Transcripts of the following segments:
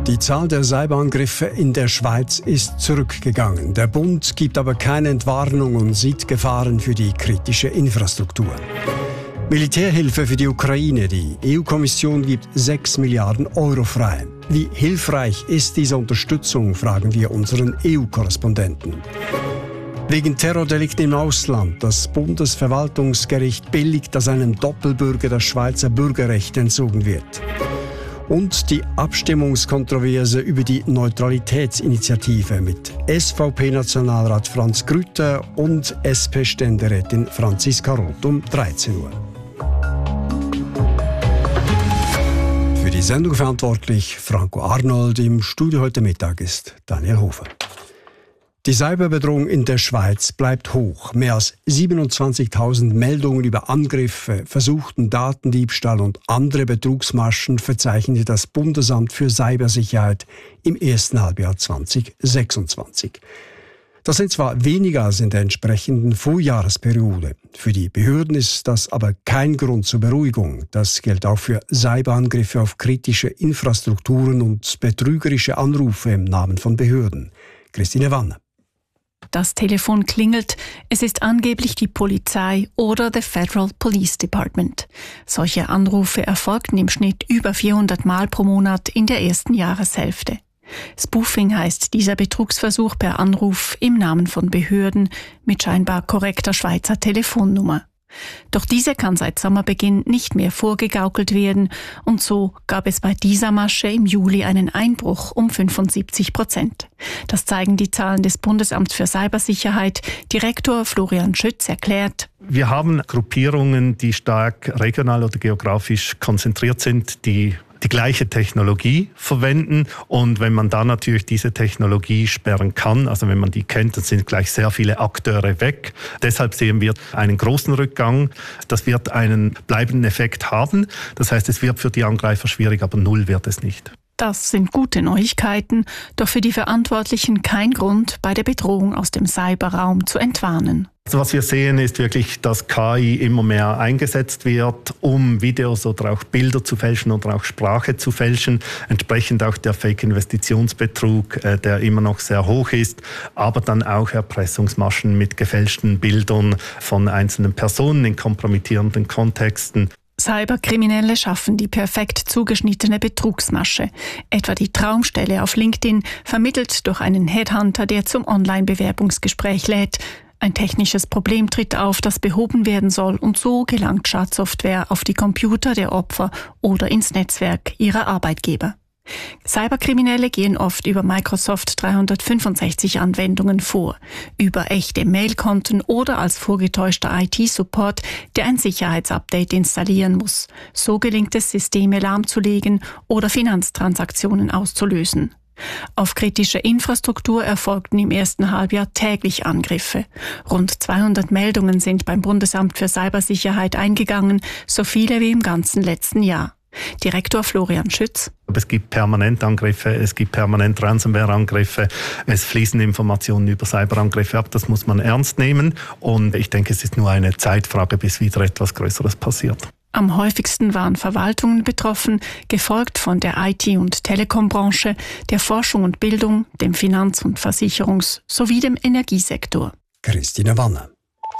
Die Zahl der Cyberangriffe in der Schweiz ist zurückgegangen. Der Bund gibt aber keine Entwarnung und sieht Gefahren für die kritische Infrastruktur. Militärhilfe für die Ukraine. Die EU-Kommission gibt 6 Milliarden Euro frei. Wie hilfreich ist diese Unterstützung, fragen wir unseren EU-Korrespondenten. Wegen Terrordelikten im Ausland. Das Bundesverwaltungsgericht billigt, dass einem Doppelbürger das Schweizer Bürgerrecht entzogen wird. Und die Abstimmungskontroverse über die Neutralitätsinitiative mit SVP-Nationalrat Franz Grütter und SP-Ständerätin Franziska Roth um 13 Uhr. Für die Sendung verantwortlich Franco Arnold. Im Studio heute Mittag ist Daniel Hofer. Die Cyberbedrohung in der Schweiz bleibt hoch. Mehr als 27.000 Meldungen über Angriffe, versuchten Datendiebstahl und andere Betrugsmaschen verzeichnete das Bundesamt für Cybersicherheit im ersten Halbjahr 2026. Das sind zwar weniger als in der entsprechenden Vorjahresperiode. Für die Behörden ist das aber kein Grund zur Beruhigung. Das gilt auch für Cyberangriffe auf kritische Infrastrukturen und betrügerische Anrufe im Namen von Behörden. Christine Wanner. Das Telefon klingelt. Es ist angeblich die Polizei oder the Federal Police Department. Solche Anrufe erfolgten im Schnitt über 400 Mal pro Monat in der ersten Jahreshälfte. Spoofing heißt dieser Betrugsversuch per Anruf im Namen von Behörden mit scheinbar korrekter Schweizer Telefonnummer. Doch diese kann seit Sommerbeginn nicht mehr vorgegaukelt werden und so gab es bei dieser Masche im Juli einen Einbruch um 75%. Das zeigen die Zahlen des Bundesamts für Cybersicherheit. Direktor Florian Schütz erklärt: Wir haben Gruppierungen, die stark regional oder geografisch konzentriert sind, die gleiche Technologie verwenden. Und wenn man da natürlich diese Technologie sperren kann, also wenn man die kennt, dann sind gleich sehr viele Akteure weg. Deshalb sehen wir einen großen Rückgang. Das wird einen bleibenden Effekt haben. Das heißt, es wird für die Angreifer schwierig, aber null wird es nicht. Das sind gute Neuigkeiten, doch für die Verantwortlichen kein Grund, bei der Bedrohung aus dem Cyberraum zu entwarnen. Also was wir sehen, ist wirklich, dass KI immer mehr eingesetzt wird, um Videos oder auch Bilder zu fälschen oder auch Sprache zu fälschen. Entsprechend auch der Fake-Investitionsbetrug, der immer noch sehr hoch ist, aber dann auch Erpressungsmaschen mit gefälschten Bildern von einzelnen Personen in kompromittierenden Kontexten. Cyberkriminelle schaffen die perfekt zugeschnittene Betrugsmasche. Etwa die Traumstelle auf LinkedIn, vermittelt durch einen Headhunter, der zum Online-Bewerbungsgespräch lädt. Ein technisches Problem tritt auf, das behoben werden soll und so gelangt Schadsoftware auf die Computer der Opfer oder ins Netzwerk ihrer Arbeitgeber. Cyberkriminelle gehen oft über Microsoft 365 Anwendungen vor, über echte Mailkonten oder als vorgetäuschter IT-Support, der ein Sicherheitsupdate installieren muss. So gelingt es, Systeme lahmzulegen oder Finanztransaktionen auszulösen. Auf kritische Infrastruktur erfolgten im ersten Halbjahr täglich Angriffe. Rund 200 Meldungen sind beim Bundesamt für Cybersicherheit eingegangen, so viele wie im ganzen letzten Jahr. Direktor Florian Schütz. Es gibt permanent Angriffe, es gibt permanent Ransomware-Angriffe, es fließen Informationen über Cyberangriffe ab, das muss man ernst nehmen und ich denke, es ist nur eine Zeitfrage, bis wieder etwas Größeres passiert. Am häufigsten waren Verwaltungen betroffen, gefolgt von der IT- und Telekombranche, der Forschung und Bildung, dem Finanz- und Versicherungs- sowie dem Energiesektor. Christine Wanner.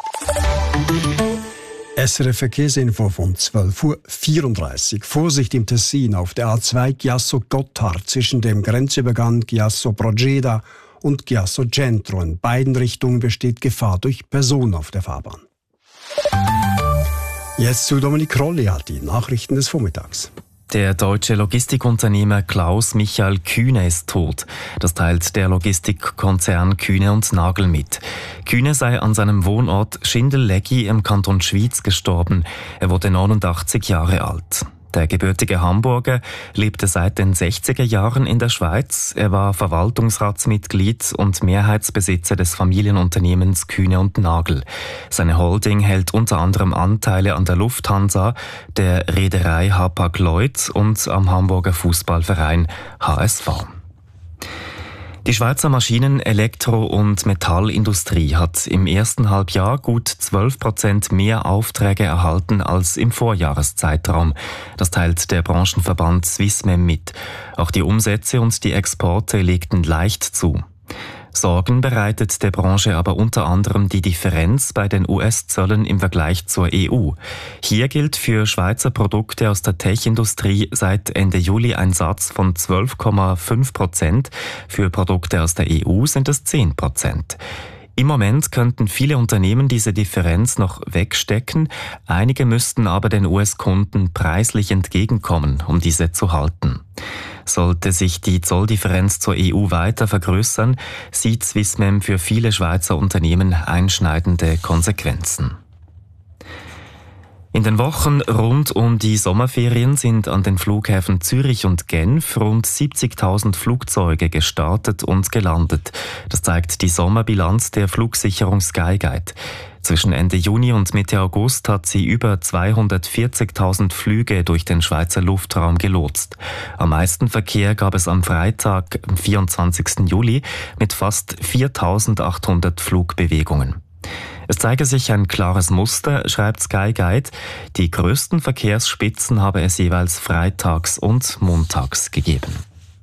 SRF Verkehrsinfo von 12.34 Uhr. Vorsicht im Tessin auf der A2 Chiasso-Gotthard zwischen dem Grenzübergang Chiasso-Progeda und Chiasso-Centro. In beiden Richtungen besteht Gefahr durch Personen auf der Fahrbahn. Jetzt zu Dominik Rolli, die Nachrichten des Vormittags. Der deutsche Logistikunternehmer Klaus Michael Kühne ist tot. Das teilt der Logistikkonzern Kühne und Nagel mit. Kühne sei an seinem Wohnort Schindelleggi im Kanton Schwyz gestorben. Er wurde 89 Jahre alt. Der gebürtige Hamburger lebte seit den 60er Jahren in der Schweiz. Er war Verwaltungsratsmitglied und Mehrheitsbesitzer des Familienunternehmens Kühne und Nagel. Seine Holding hält unter anderem Anteile an der Lufthansa, der Reederei Hapag-Lloyd und am Hamburger Fußballverein HSV. Die Schweizer Maschinen-, Elektro- und Metallindustrie hat im ersten Halbjahr gut 12% mehr Aufträge erhalten als im Vorjahreszeitraum. Das teilt der Branchenverband Swissmem mit. Auch die Umsätze und die Exporte legten leicht zu. Sorgen bereitet der Branche aber unter anderem die Differenz bei den US-Zöllen im Vergleich zur EU. Hier gilt für Schweizer Produkte aus der Tech-Industrie seit Ende Juli ein Satz von 12,5%. Für Produkte aus der EU sind es 10%. Im Moment könnten viele Unternehmen diese Differenz noch wegstecken. Einige müssten aber den US-Kunden preislich entgegenkommen, um diese zu halten. Sollte sich die Zolldifferenz zur EU weiter vergrößern, sieht Swissmem für viele Schweizer Unternehmen einschneidende Konsequenzen. In den Wochen rund um die Sommerferien sind an den Flughäfen Zürich und Genf rund 70.000 Flugzeuge gestartet und gelandet. Das zeigt die Sommerbilanz der Flugsicherung Skyguide. Zwischen Ende Juni und Mitte August hat sie über 240.000 Flüge durch den Schweizer Luftraum gelotst. Am meisten Verkehr gab es am Freitag, am 24. Juli, mit fast 4.800 Flugbewegungen. Es zeige sich ein klares Muster, schreibt Skyguide. Die größten Verkehrsspitzen habe es jeweils freitags und montags gegeben.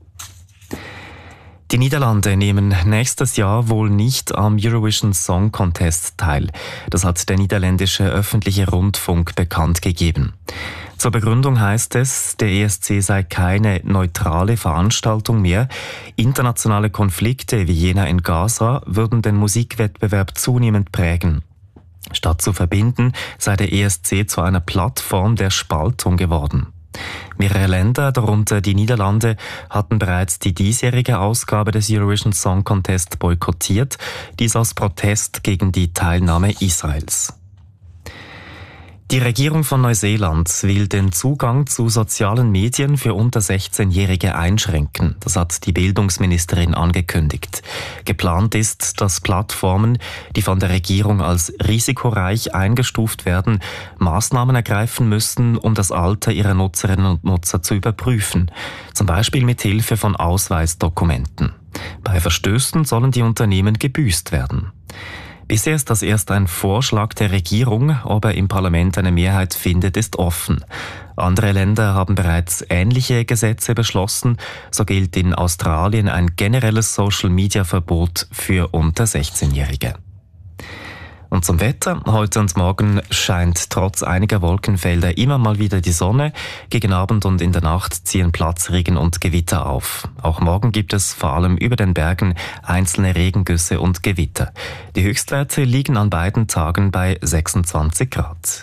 Die Niederlande nehmen nächstes Jahr wohl nicht am Eurovision Song Contest teil. Das hat der niederländische öffentliche Rundfunk bekannt gegeben. Zur Begründung heißt es, der ESC sei keine neutrale Veranstaltung mehr. Internationale Konflikte wie jener in Gaza würden den Musikwettbewerb zunehmend prägen. Statt zu verbinden, sei der ESC zu einer Plattform der Spaltung geworden. Mehrere Länder, darunter die Niederlande, hatten bereits die diesjährige Ausgabe des Eurovision Song Contest boykottiert, dies aus Protest gegen die Teilnahme Israels. Die Regierung von Neuseeland will den Zugang zu sozialen Medien für unter 16-Jährige einschränken. Das hat die Bildungsministerin angekündigt. Geplant ist, dass Plattformen, die von der Regierung als risikoreich eingestuft werden, Maßnahmen ergreifen müssen, um das Alter ihrer Nutzerinnen und Nutzer zu überprüfen. Zum Beispiel mit Hilfe von Ausweisdokumenten. Bei Verstößen sollen die Unternehmen gebüßt werden. Bisher ist das erst ein Vorschlag der Regierung. Ob er im Parlament eine Mehrheit findet, ist offen. Andere Länder haben bereits ähnliche Gesetze beschlossen. So gilt in Australien ein generelles Social-Media-Verbot für unter 16-Jährige. Und zum Wetter. Heute und morgen scheint trotz einiger Wolkenfelder immer mal wieder die Sonne. Gegen Abend und in der Nacht ziehen Platzregen und Gewitter auf. Auch morgen gibt es vor allem über den Bergen einzelne Regengüsse und Gewitter. Die Höchstwerte liegen an beiden Tagen bei 26 Grad.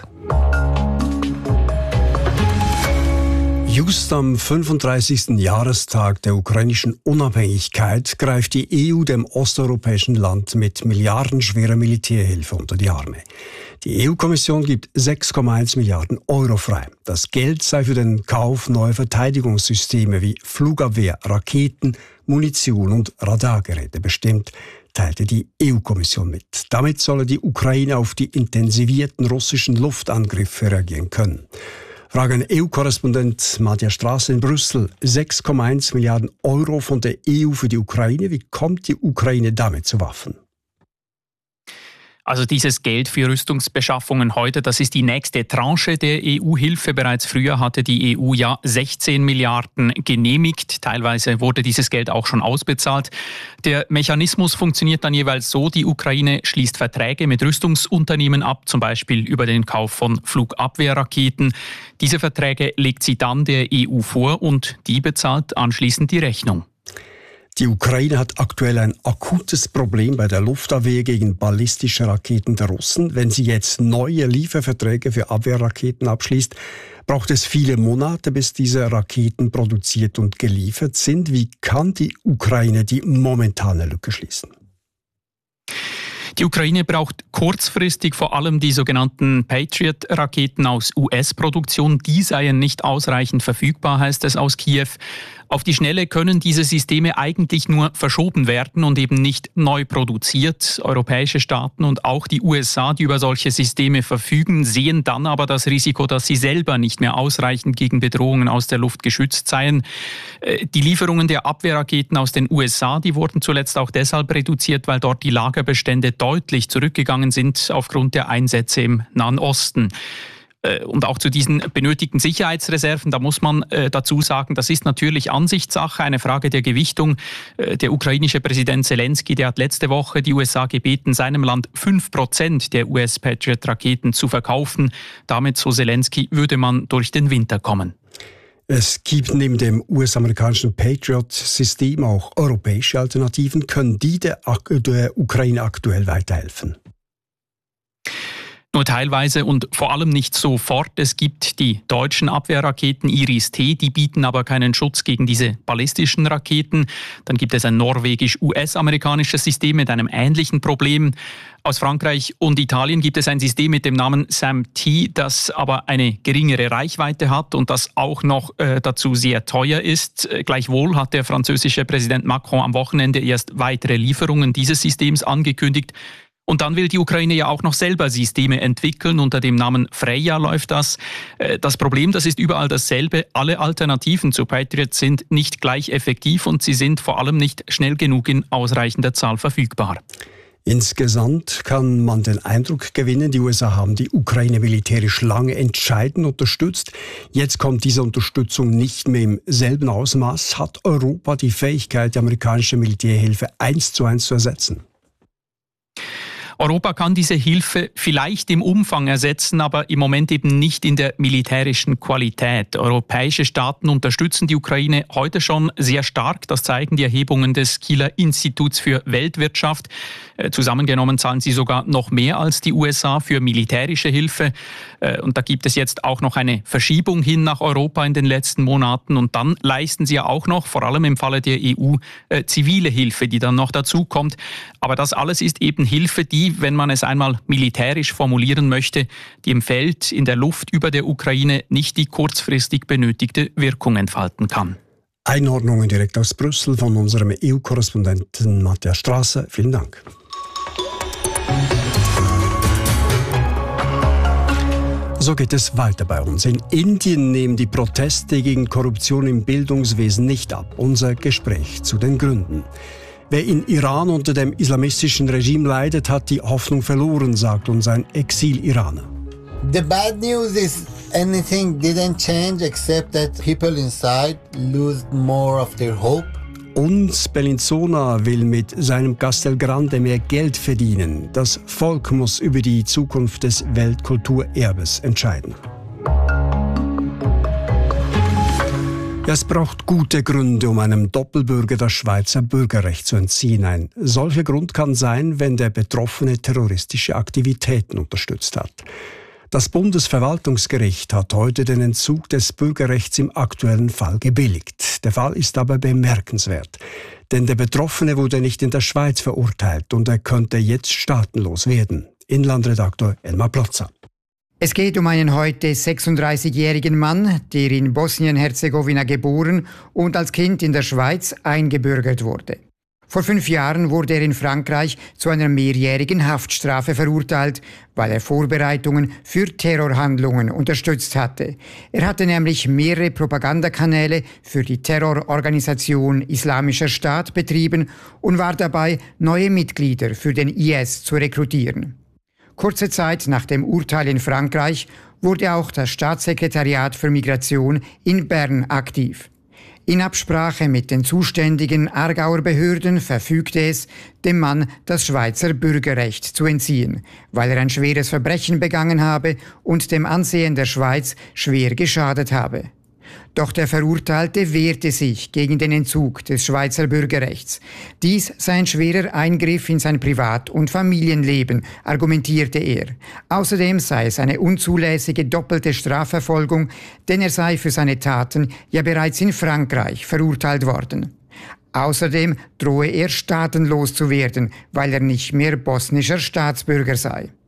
Just am 35. Jahrestag der ukrainischen Unabhängigkeit greift die EU dem osteuropäischen Land mit milliardenschwerer Militärhilfe unter die Arme. Die EU-Kommission gibt 6,1 Milliarden Euro frei. Das Geld sei für den Kauf neuer Verteidigungssysteme wie Flugabwehr, Raketen, Munition und Radargeräte bestimmt, teilte die EU-Kommission mit. Damit solle die Ukraine auf die intensivierten russischen Luftangriffe reagieren können. Fragen EU-Korrespondent Matthias Strasser in Brüssel. 6,1 Milliarden Euro von der EU für die Ukraine. Wie kommt die Ukraine damit zu Waffen? Also dieses Geld für Rüstungsbeschaffungen heute, das ist die nächste Tranche der EU-Hilfe. Bereits früher hatte die EU ja 16 Milliarden genehmigt. Teilweise wurde dieses Geld auch schon ausbezahlt. Der Mechanismus funktioniert dann jeweils so, die Ukraine schließt Verträge mit Rüstungsunternehmen ab, zum Beispiel über den Kauf von Flugabwehrraketen. Diese Verträge legt sie dann der EU vor und die bezahlt anschließend die Rechnung. Die Ukraine hat aktuell ein akutes Problem bei der Luftabwehr gegen ballistische Raketen der Russen. Wenn sie jetzt neue Lieferverträge für Abwehrraketen abschließt, braucht es viele Monate, bis diese Raketen produziert und geliefert sind. Wie kann die Ukraine die momentane Lücke schließen? Die Ukraine braucht kurzfristig vor allem die sogenannten Patriot-Raketen aus US-Produktion. Die seien nicht ausreichend verfügbar, heißt es aus Kiew. Auf die Schnelle können diese Systeme eigentlich nur verschoben werden und eben nicht neu produziert. Europäische Staaten und auch die USA, die über solche Systeme verfügen, sehen dann aber das Risiko, dass sie selber nicht mehr ausreichend gegen Bedrohungen aus der Luft geschützt seien. Die Lieferungen der Abwehrraketen aus den USA, die wurden zuletzt auch deshalb reduziert, weil dort die Lagerbestände deutlich zurückgegangen sind aufgrund der Einsätze im Nahen Osten. Und auch zu diesen benötigten Sicherheitsreserven, da muss man dazu sagen, das ist natürlich Ansichtssache, eine Frage der Gewichtung. Der ukrainische Präsident Zelensky, der hat letzte Woche die USA gebeten, seinem Land 5% der US-Patriot-Raketen zu verkaufen. Damit, so Zelensky, würde man durch den Winter kommen. Es gibt neben dem US-amerikanischen Patriot-System auch europäische Alternativen. Können die der Ukraine aktuell weiterhelfen? Nur teilweise und vor allem nicht sofort. Es gibt die deutschen Abwehrraketen Iris-T, die bieten aber keinen Schutz gegen diese ballistischen Raketen. Dann gibt es ein norwegisch-US-amerikanisches System mit einem ähnlichen Problem. Aus Frankreich und Italien gibt es ein System mit dem Namen SAM-T, das aber eine geringere Reichweite hat und das auch noch dazu sehr teuer ist. Gleichwohl hat der französische Präsident Macron am Wochenende erst weitere Lieferungen dieses Systems angekündigt. Und dann will die Ukraine ja auch noch selber Systeme entwickeln. Unter dem Namen Freya läuft das. Das Problem, das ist überall dasselbe. Alle Alternativen zu Patriot sind nicht gleich effektiv und sie sind vor allem nicht schnell genug in ausreichender Zahl verfügbar. Insgesamt kann man den Eindruck gewinnen, die USA haben die Ukraine militärisch lange entscheidend unterstützt. Jetzt kommt diese Unterstützung nicht mehr im selben Ausmaß. Hat Europa die Fähigkeit, die amerikanische Militärhilfe 1:1 zu ersetzen? Europa kann diese Hilfe vielleicht im Umfang ersetzen, aber im Moment eben nicht in der militärischen Qualität. Europäische Staaten unterstützen die Ukraine heute schon sehr stark. Das zeigen die Erhebungen des Kieler Instituts für Weltwirtschaft. Zusammengenommen zahlen sie sogar noch mehr als die USA für militärische Hilfe. Und da gibt es jetzt auch noch eine Verschiebung hin nach Europa in den letzten Monaten. Und dann leisten sie ja auch noch, vor allem im Falle der EU, zivile Hilfe, die dann noch dazu kommt. Aber das alles ist eben Hilfe, die, wenn man es einmal militärisch formulieren möchte, die im Feld, in der Luft über der Ukraine nicht die kurzfristig benötigte Wirkung entfalten kann. Einordnungen direkt aus Brüssel von unserem EU-Korrespondenten Matthias Strasser. Vielen Dank. So geht es weiter bei uns. In Indien nehmen die Proteste gegen Korruption im Bildungswesen nicht ab. Unser Gespräch zu den Gründen. Wer in Iran unter dem islamistischen Regime leidet, hat die Hoffnung verloren, sagt uns ein Exil-Iraner. The bad news is anything didn't change except that people inside lose more of their hope. Und Bellinzona will mit seinem Castelgrande mehr Geld verdienen. Das Volk muss über die Zukunft des Weltkulturerbes entscheiden. Es braucht gute Gründe, um einem Doppelbürger das Schweizer Bürgerrecht zu entziehen. Ein solcher Grund kann sein, wenn der Betroffene terroristische Aktivitäten unterstützt hat. Das Bundesverwaltungsgericht hat heute den Entzug des Bürgerrechts im aktuellen Fall gebilligt. Der Fall ist aber bemerkenswert, denn der Betroffene wurde nicht in der Schweiz verurteilt und er könnte jetzt staatenlos werden. Inlandredaktor Elmar Plotzer. Es geht um einen heute 36-jährigen Mann, der in Bosnien-Herzegowina geboren und als Kind in der Schweiz eingebürgert wurde. Vor 5 Jahren wurde er in Frankreich zu einer mehrjährigen Haftstrafe verurteilt, weil er Vorbereitungen für Terrorhandlungen unterstützt hatte. Er hatte nämlich mehrere Propagandakanäle für die Terrororganisation Islamischer Staat betrieben und war dabei, neue Mitglieder für den IS zu rekrutieren. Kurze Zeit nach dem Urteil in Frankreich wurde auch das Staatssekretariat für Migration in Bern aktiv. In Absprache mit den zuständigen Aargauer Behörden verfügte es, dem Mann das Schweizer Bürgerrecht zu entziehen, weil er ein schweres Verbrechen begangen habe und dem Ansehen der Schweiz schwer geschadet habe. Doch der Verurteilte wehrte sich gegen den Entzug des Schweizer Bürgerrechts. Dies sei ein schwerer Eingriff in sein Privat- und Familienleben, argumentierte er. Außerdem sei es eine unzulässige doppelte Strafverfolgung, denn er sei für seine Taten ja bereits in Frankreich verurteilt worden. Außerdem drohe er staatenlos zu werden, weil er nicht mehr bosnischer Staatsbürger sei.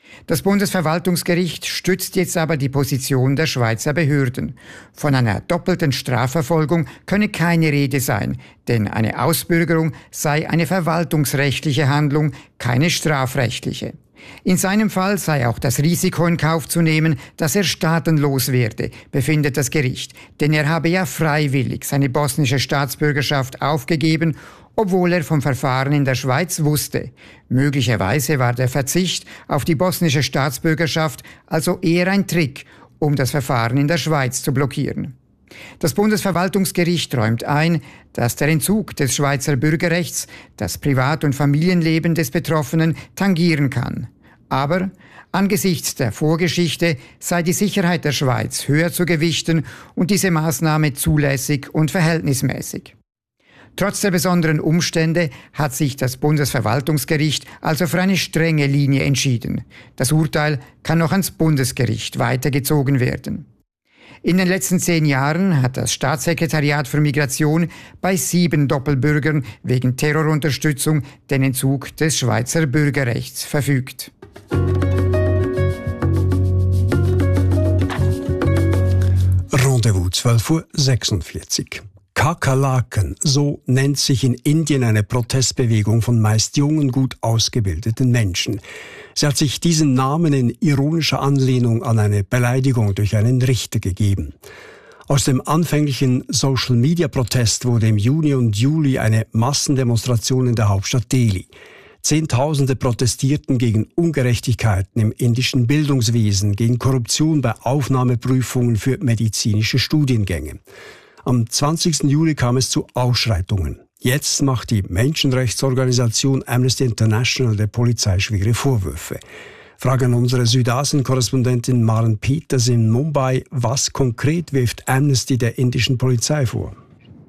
Das Bundesverwaltungsgericht stützt jetzt aber die Position der Schweizer Behörden. Von einer doppelten Strafverfolgung könne keine Rede sein, denn eine Ausbürgerung sei eine verwaltungsrechtliche Handlung, keine strafrechtliche. In seinem Fall sei auch das Risiko in Kauf zu nehmen, dass er staatenlos werde, befindet das Gericht, denn er habe ja freiwillig seine bosnische Staatsbürgerschaft aufgegeben, obwohl er vom Verfahren in der Schweiz wusste. Möglicherweise war der Verzicht auf die bosnische Staatsbürgerschaft also eher ein Trick, um das Verfahren in der Schweiz zu blockieren. Das Bundesverwaltungsgericht räumt ein, dass der Entzug des Schweizer Bürgerrechts das Privat- und Familienleben des Betroffenen tangieren kann. Aber angesichts der Vorgeschichte sei die Sicherheit der Schweiz höher zu gewichten und diese Maßnahme zulässig und verhältnismäßig. Trotz der besonderen Umstände hat sich das Bundesverwaltungsgericht also für eine strenge Linie entschieden. Das Urteil kann noch ans Bundesgericht weitergezogen werden. In den letzten 10 Jahren hat das Staatssekretariat für Migration bei 7 Doppelbürgern wegen Terrorunterstützung den Entzug des Schweizer Bürgerrechts verfügt. Rendezvous 12:46 Uhr. Kakerlaken, so nennt sich in Indien eine Protestbewegung von meist jungen, gut ausgebildeten Menschen. Sie hat sich diesen Namen in ironischer Anlehnung an eine Beleidigung durch einen Richter gegeben. Aus dem anfänglichen Social-Media-Protest wurde im Juni und Juli eine Massendemonstration in der Hauptstadt Delhi. Zehntausende protestierten gegen Ungerechtigkeiten im indischen Bildungswesen, gegen Korruption bei Aufnahmeprüfungen für medizinische Studiengänge. Am 20. Juli kam es zu Ausschreitungen. Jetzt macht die Menschenrechtsorganisation Amnesty International der Polizei schwere Vorwürfe. Frage an unsere Südasien-Korrespondentin Maren Peters in Mumbai. Was konkret wirft Amnesty der indischen Polizei vor?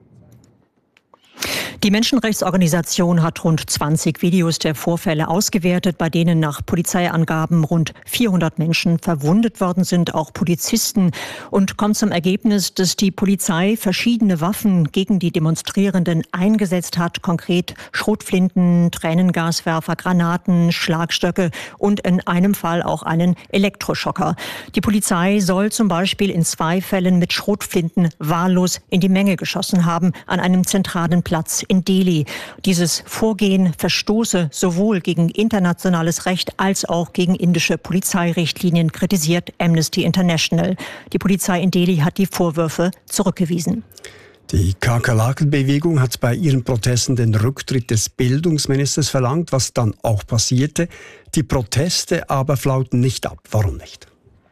Die Menschenrechtsorganisation hat rund 20 Videos der Vorfälle ausgewertet, bei denen nach Polizeiangaben rund 400 Menschen verwundet worden sind, auch Polizisten, und kommt zum Ergebnis, dass die Polizei verschiedene Waffen gegen die Demonstrierenden eingesetzt hat, konkret Schrotflinten, Tränengaswerfer, Granaten, Schlagstöcke und in einem Fall auch einen Elektroschocker. Die Polizei soll zum Beispiel in 2 Fällen mit Schrotflinten wahllos in die Menge geschossen haben, an einem zentralen Platz in Delhi. Dieses Vorgehen verstoße sowohl gegen internationales Recht als auch gegen indische Polizeirichtlinien, kritisiert Amnesty International. Die Polizei in Delhi hat die Vorwürfe zurückgewiesen. Die Kakerlaken-Bewegung hat bei ihren Protesten den Rücktritt des Bildungsministers verlangt, was dann auch passierte. Die Proteste aber flauten nicht ab. Warum nicht?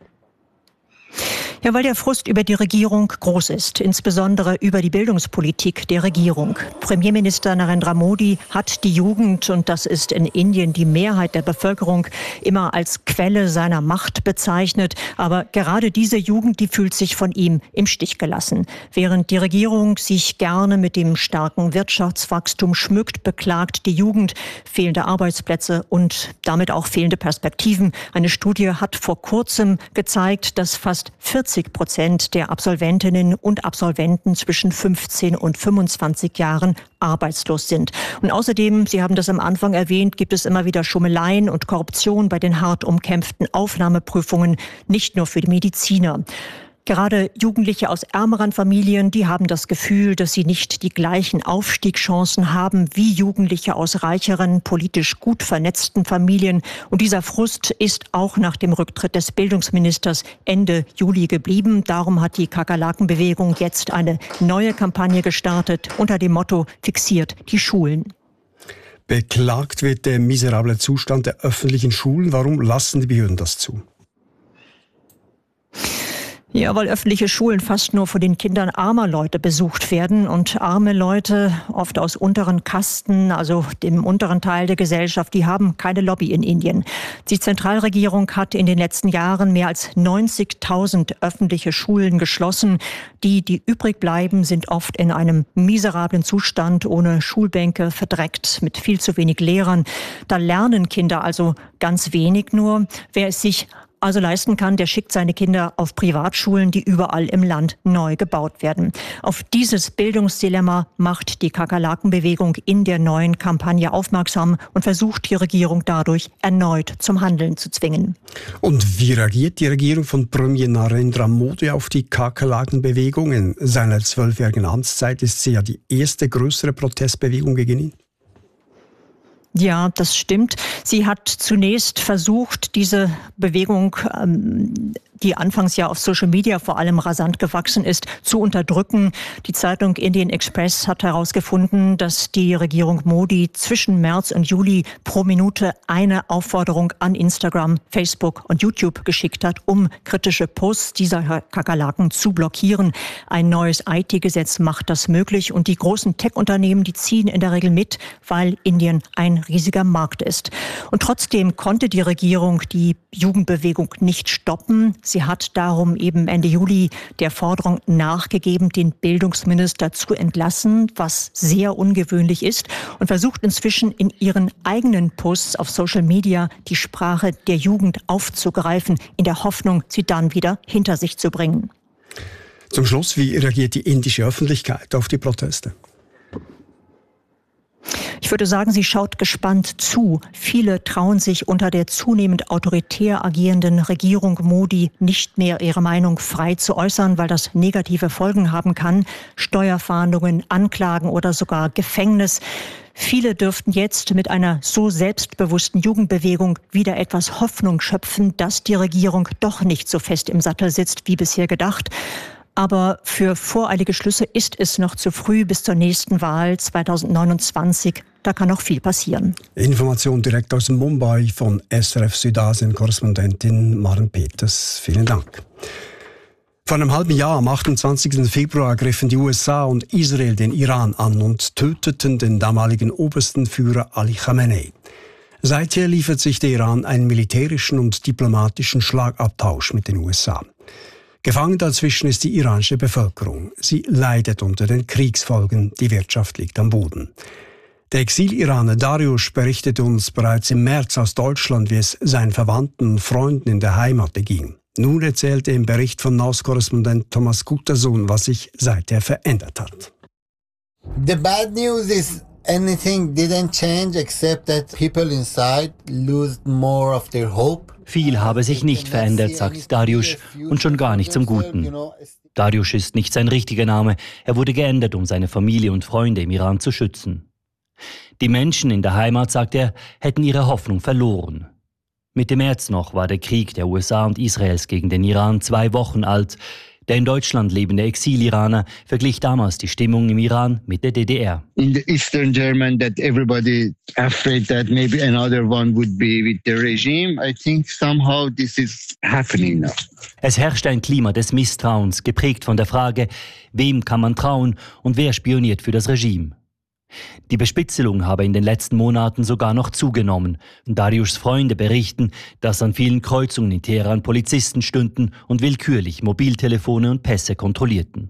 Ja, weil der Frust über die Regierung groß ist, insbesondere über die Bildungspolitik der Regierung. Premierminister Narendra Modi hat die Jugend, und das ist in Indien die Mehrheit der Bevölkerung, immer als Quelle seiner Macht bezeichnet. Aber gerade diese Jugend, die fühlt sich von ihm im Stich gelassen. Während die Regierung sich gerne mit dem starken Wirtschaftswachstum schmückt, beklagt die Jugend fehlende Arbeitsplätze und damit auch fehlende Perspektiven. Eine Studie hat vor kurzem gezeigt, dass fast 40% der Absolventinnen und Absolventen zwischen 15 und 25 Jahren arbeitslos sind. Und außerdem, Sie haben das am Anfang erwähnt, gibt es immer wieder Schummeleien und Korruption bei den hart umkämpften Aufnahmeprüfungen, nicht nur für die Mediziner. Gerade Jugendliche aus ärmeren Familien, die haben das Gefühl, dass sie nicht die gleichen Aufstiegschancen haben wie Jugendliche aus reicheren, politisch gut vernetzten Familien. Und dieser Frust ist auch nach dem Rücktritt des Bildungsministers Ende Juli geblieben. Darum hat die Kakerlaken-Bewegung jetzt eine neue Kampagne gestartet unter dem Motto "Fixiert die Schulen". Beklagt wird der miserable Zustand der öffentlichen Schulen. Warum lassen die Behörden das zu? Ja, weil öffentliche Schulen fast nur von den Kindern armer Leute besucht werden und arme Leute, oft aus unteren Kasten, also dem unteren Teil der Gesellschaft, die haben keine Lobby in Indien. Die Zentralregierung hat in den letzten Jahren mehr als 90.000 öffentliche Schulen geschlossen. Die übrig bleiben, sind oft in einem miserablen Zustand, ohne Schulbänke, verdreckt, mit viel zu wenig Lehrern. Da lernen Kinder also ganz wenig nur. Wer es sich also leisten kann, der schickt seine Kinder auf Privatschulen, die überall im Land neu gebaut werden. Auf dieses Bildungsdilemma macht die Kakerlakenbewegung in der neuen Kampagne aufmerksam und versucht die Regierung dadurch erneut zum Handeln zu zwingen. Und wie reagiert die Regierung von Premier Narendra Modi auf die Kakerlakenbewegung? In seiner 12-jährigen Amtszeit ist sie ja die erste größere Protestbewegung gegen ihn. Ja, das stimmt. Sie hat zunächst versucht, diese Bewegung, die anfangs ja auf Social Media vor allem rasant gewachsen ist, zu unterdrücken. Die Zeitung Indian Express hat herausgefunden, dass die Regierung Modi zwischen März und Juli pro Minute eine Aufforderung an Instagram, Facebook und YouTube geschickt hat, um kritische Posts dieser Kakerlaken zu blockieren. Ein neues IT-Gesetz macht das möglich und die großen Tech-Unternehmen, die ziehen in der Regel mit, weil Indien ein riesiger Markt ist. Und trotzdem konnte die Regierung die Jugendbewegung nicht stoppen. Sie hat darum eben Ende Juli der Forderung nachgegeben, den Bildungsminister zu entlassen, was sehr ungewöhnlich ist, und versucht inzwischen in ihren eigenen Posts auf Social Media die Sprache der Jugend aufzugreifen, in der Hoffnung, sie dann wieder hinter sich zu bringen. Zum Schluss, wie reagiert die indische Öffentlichkeit auf die Proteste? Ich würde sagen, sie schaut gespannt zu. Viele trauen sich unter der zunehmend autoritär agierenden Regierung Modi nicht mehr ihre Meinung frei zu äußern, weil das negative Folgen haben kann. Steuerfahndungen, Anklagen oder sogar Gefängnis. Viele dürften jetzt mit einer so selbstbewussten Jugendbewegung wieder etwas Hoffnung schöpfen, dass die Regierung doch nicht so fest im Sattel sitzt wie bisher gedacht. Aber für voreilige Schlüsse ist es noch zu früh bis zur nächsten Wahl 2029. Da kann noch viel passieren. Information direkt aus Mumbai von SRF Südasien-Korrespondentin Maren Peters. Vielen Dank. Vor einem halben Jahr, am 28. Februar, griffen die USA und Israel den Iran an und töteten den damaligen obersten Führer Ali Khamenei. Seither liefert sich der Iran einen militärischen und diplomatischen Schlagabtausch mit den USA. Gefangen dazwischen ist die iranische Bevölkerung. Sie leidet unter den Kriegsfolgen, die Wirtschaft liegt am Boden. Der Exil-Iraner Dariush berichtete uns bereits im März aus Deutschland, wie es seinen Verwandten und Freunden in der Heimat ging. Nun erzählte er im Bericht von NOS-Korrespondent Thomas Guttersohn, was sich seither verändert hat. The bad news is anything didn't change except that people inside lose more of their hope. Viel habe sich nicht verändert, sagt Dariush, und schon gar nicht zum Guten. Dariush ist nicht sein richtiger Name. Er wurde geändert, um seine Familie und Freunde im Iran zu schützen. Die Menschen in der Heimat, sagt er, hätten ihre Hoffnung verloren. Mitte März noch war der Krieg der USA und Israels gegen den Iran 2 Wochen alt. Der in Deutschland lebende Exil-Iraner verglich damals die Stimmung im Iran mit der DDR. In the Eastern German, that everybody afraid that maybe another one would be with the regime. I think somehow this is happening now. Es herrscht ein Klima des Misstrauens, geprägt von der Frage, wem kann man trauen und wer spioniert für das Regime. Die Bespitzelung habe in den letzten Monaten sogar noch zugenommen. Dariushs Freunde berichten, dass an vielen Kreuzungen in Teheran Polizisten stünden und willkürlich Mobiltelefone und Pässe kontrollierten.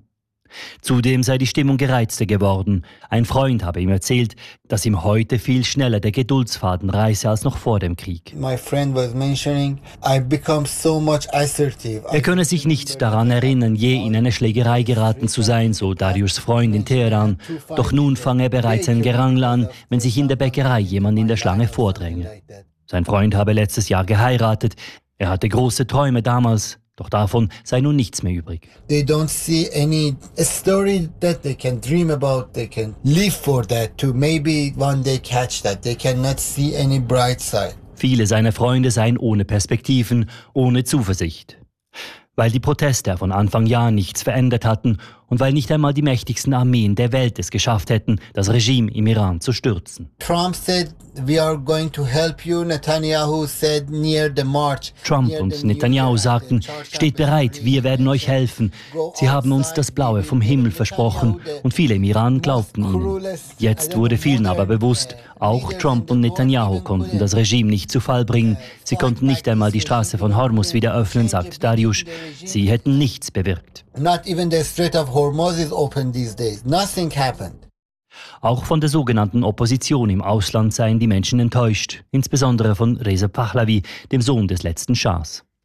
Zudem sei die Stimmung gereizter geworden. Ein Freund habe ihm erzählt, dass ihm heute viel schneller der Geduldsfaden reiße als noch vor dem Krieg. My friend was mentioning, I become so much assertive. Er könne sich nicht daran erinnern, je in eine Schlägerei geraten zu sein, so Dariushs Freund in Teheran. Doch nun fange er bereits ein Gerangel an, wenn sich in der Bäckerei jemand in der Schlange vordränge. Sein Freund habe letztes Jahr geheiratet. Er hatte große Träume damals. Doch davon sei nun nichts mehr übrig. They don't see any story that they can dream about. They can live for that to maybe one day catch that. They cannot see any bright side. Viele seiner Freunde seien ohne Perspektiven, ohne Zuversicht. Weil die Proteste von Anfang Jahr nichts verändert hatten und weil nicht einmal die mächtigsten Armeen der Welt es geschafft hätten, das Regime im Iran zu stürzen. Trump said, we are going to help you. Netanyahu said near the march. Trump und Netanyahu sagten, steht bereit, wir werden euch helfen. Sie haben uns das Blaue vom Himmel versprochen und viele im Iran glaubten ihnen. Jetzt wurde vielen aber bewusst, auch Trump und Netanyahu konnten das Regime nicht zu Fall bringen. Sie konnten nicht einmal die Straße von Hormuz wieder öffnen, sagt Dariush. Sie hätten nichts bewirkt. Not even the Strait of Hormuz is open these days. Nothing happened. Auch von der sogenannten Opposition im Ausland seien die Menschen enttäuscht, insbesondere von Reza Pahlavi, dem Sohn des letzten Schahs.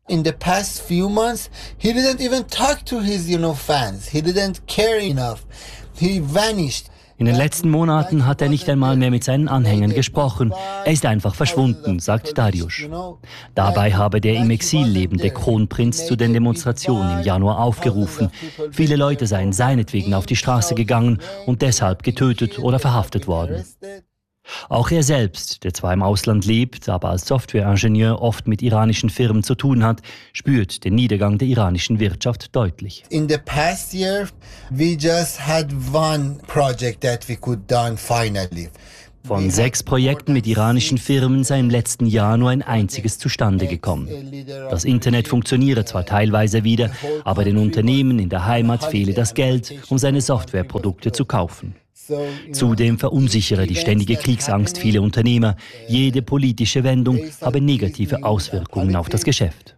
In the past few months, he didn't even talk to his, fans. He didn't care enough. He vanished. In den letzten Monaten hat er nicht einmal mehr mit seinen Anhängern gesprochen. Er ist einfach verschwunden, sagt Dariush. Dabei habe der im Exil lebende Kronprinz zu den Demonstrationen im Januar aufgerufen. Viele Leute seien seinetwegen auf die Straße gegangen und deshalb getötet oder verhaftet worden. Auch er selbst, der zwar im Ausland lebt, aber als Softwareingenieur oft mit iranischen Firmen zu tun hat, spürt den Niedergang der iranischen Wirtschaft deutlich. In the past year, we just had one project that we could done finally. Von 6 Projekten mit iranischen Firmen sei im letzten Jahr nur ein einziges zustande gekommen. Das Internet funktioniere zwar teilweise wieder, aber den Unternehmen in der Heimat fehle das Geld, um seine Softwareprodukte zu kaufen. Zudem verunsichere die ständige Kriegsangst viele Unternehmer. Jede politische Wendung habe negative Auswirkungen auf das Geschäft.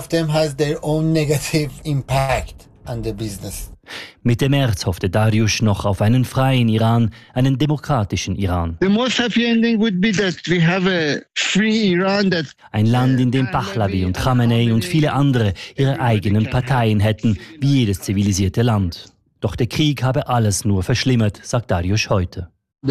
Mitte März hoffte Dariush noch auf einen freien Iran, einen demokratischen Iran. Ein Land, in dem Pahlavi und Khamenei und viele andere ihre eigenen Parteien hätten, wie jedes zivilisierte Land. Doch der Krieg habe alles nur verschlimmert, sagt Dariush heute.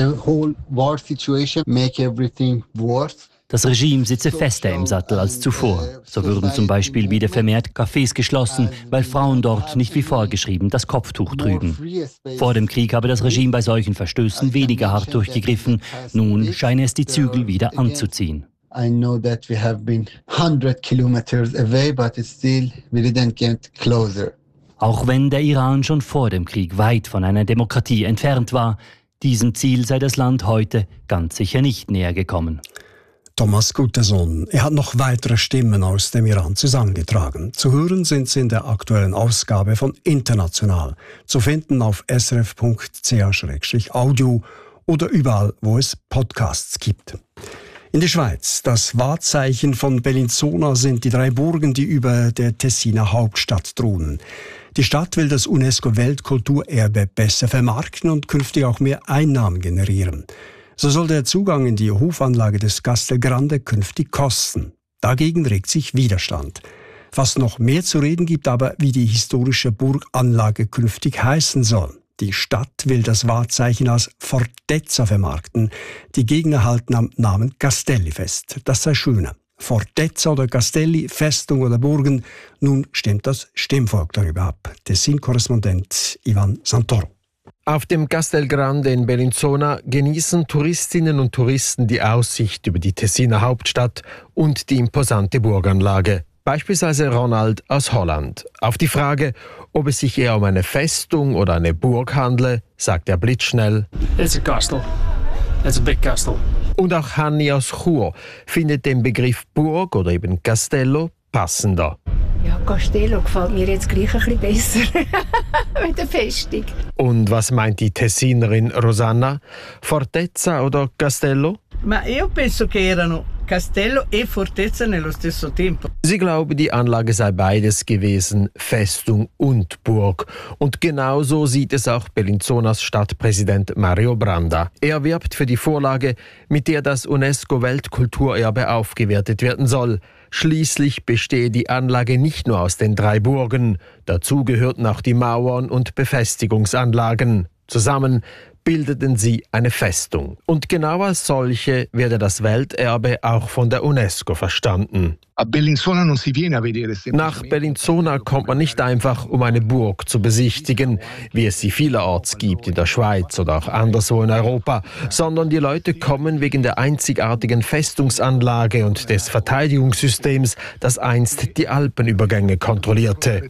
Das Regime sitze fester im Sattel als zuvor. So würden zum Beispiel wieder vermehrt Cafés geschlossen, weil Frauen dort nicht wie vorgeschrieben das Kopftuch trügen. Vor dem Krieg habe das Regime bei solchen Verstößen weniger hart durchgegriffen. Nun scheine es die Zügel wieder anzuziehen. I know that we have been 100 kilometers away, but still we didn't get closer. Auch wenn der Iran schon vor dem Krieg weit von einer Demokratie entfernt war, diesem Ziel sei das Land heute ganz sicher nicht näher gekommen. Thomas Gutterson. Er hat noch weitere Stimmen aus dem Iran zusammengetragen. Zu hören sind sie in der aktuellen Ausgabe von International, zu finden auf srf.ch/audio oder überall, wo es Podcasts gibt. In der Schweiz, das Wahrzeichen von Bellinzona sind die 3 Burgen, die über der Tessiner Hauptstadt thronen. Die Stadt will das UNESCO-Weltkulturerbe besser vermarkten und künftig auch mehr Einnahmen generieren. So soll der Zugang in die Hofanlage des Castel Grande künftig kosten. Dagegen regt sich Widerstand. Fast noch mehr zu reden gibt aber, wie die historische Burganlage künftig heißen soll. Die Stadt will das Wahrzeichen als Fortezza vermarkten. Die Gegner halten am Namen Castelli fest. Das sei schöner. Fortezza oder Castelli, Festung oder Burgen, nun stimmt das Stimmvolk darüber ab. Tessin-Korrespondent Ivan Santoro. Auf dem Castel Grande in Bellinzona genießen Touristinnen und Touristen die Aussicht über die Tessiner Hauptstadt und die imposante Burganlage. Beispielsweise Ronald aus Holland. Auf die Frage, ob es sich eher um eine Festung oder eine Burg handle, sagt er blitzschnell: It's a castle. It's a big castle. Und auch Hanni aus Chur findet den Begriff Burg oder eben Castello passender. Ja, Castello gefällt mir jetzt gleich ein bisschen besser mit der Festung. Und was meint die Tessinerin Rosanna? Fortezza oder Castello? Ma io penso che erano Castello e Fortezza nello stesso tempo. Sie glaube, die Anlage sei beides gewesen, Festung und Burg. Und genauso sieht es auch Bellinzonas Stadtpräsident Mario Branda. Er wirbt für die Vorlage, mit der das UNESCO-Weltkulturerbe aufgewertet werden soll. Schließlich bestehe die Anlage nicht nur aus den 3 Burgen. Dazu gehörten auch die Mauern und Befestigungsanlagen. Zusammen bildeten sie eine Festung. Und genau als solche werde das Welterbe auch von der UNESCO verstanden. Nach Bellinzona kommt man nicht einfach, um eine Burg zu besichtigen, wie es sie vielerorts gibt in der Schweiz oder auch anderswo in Europa, sondern die Leute kommen wegen der einzigartigen Festungsanlage und des Verteidigungssystems, das einst die Alpenübergänge kontrollierte.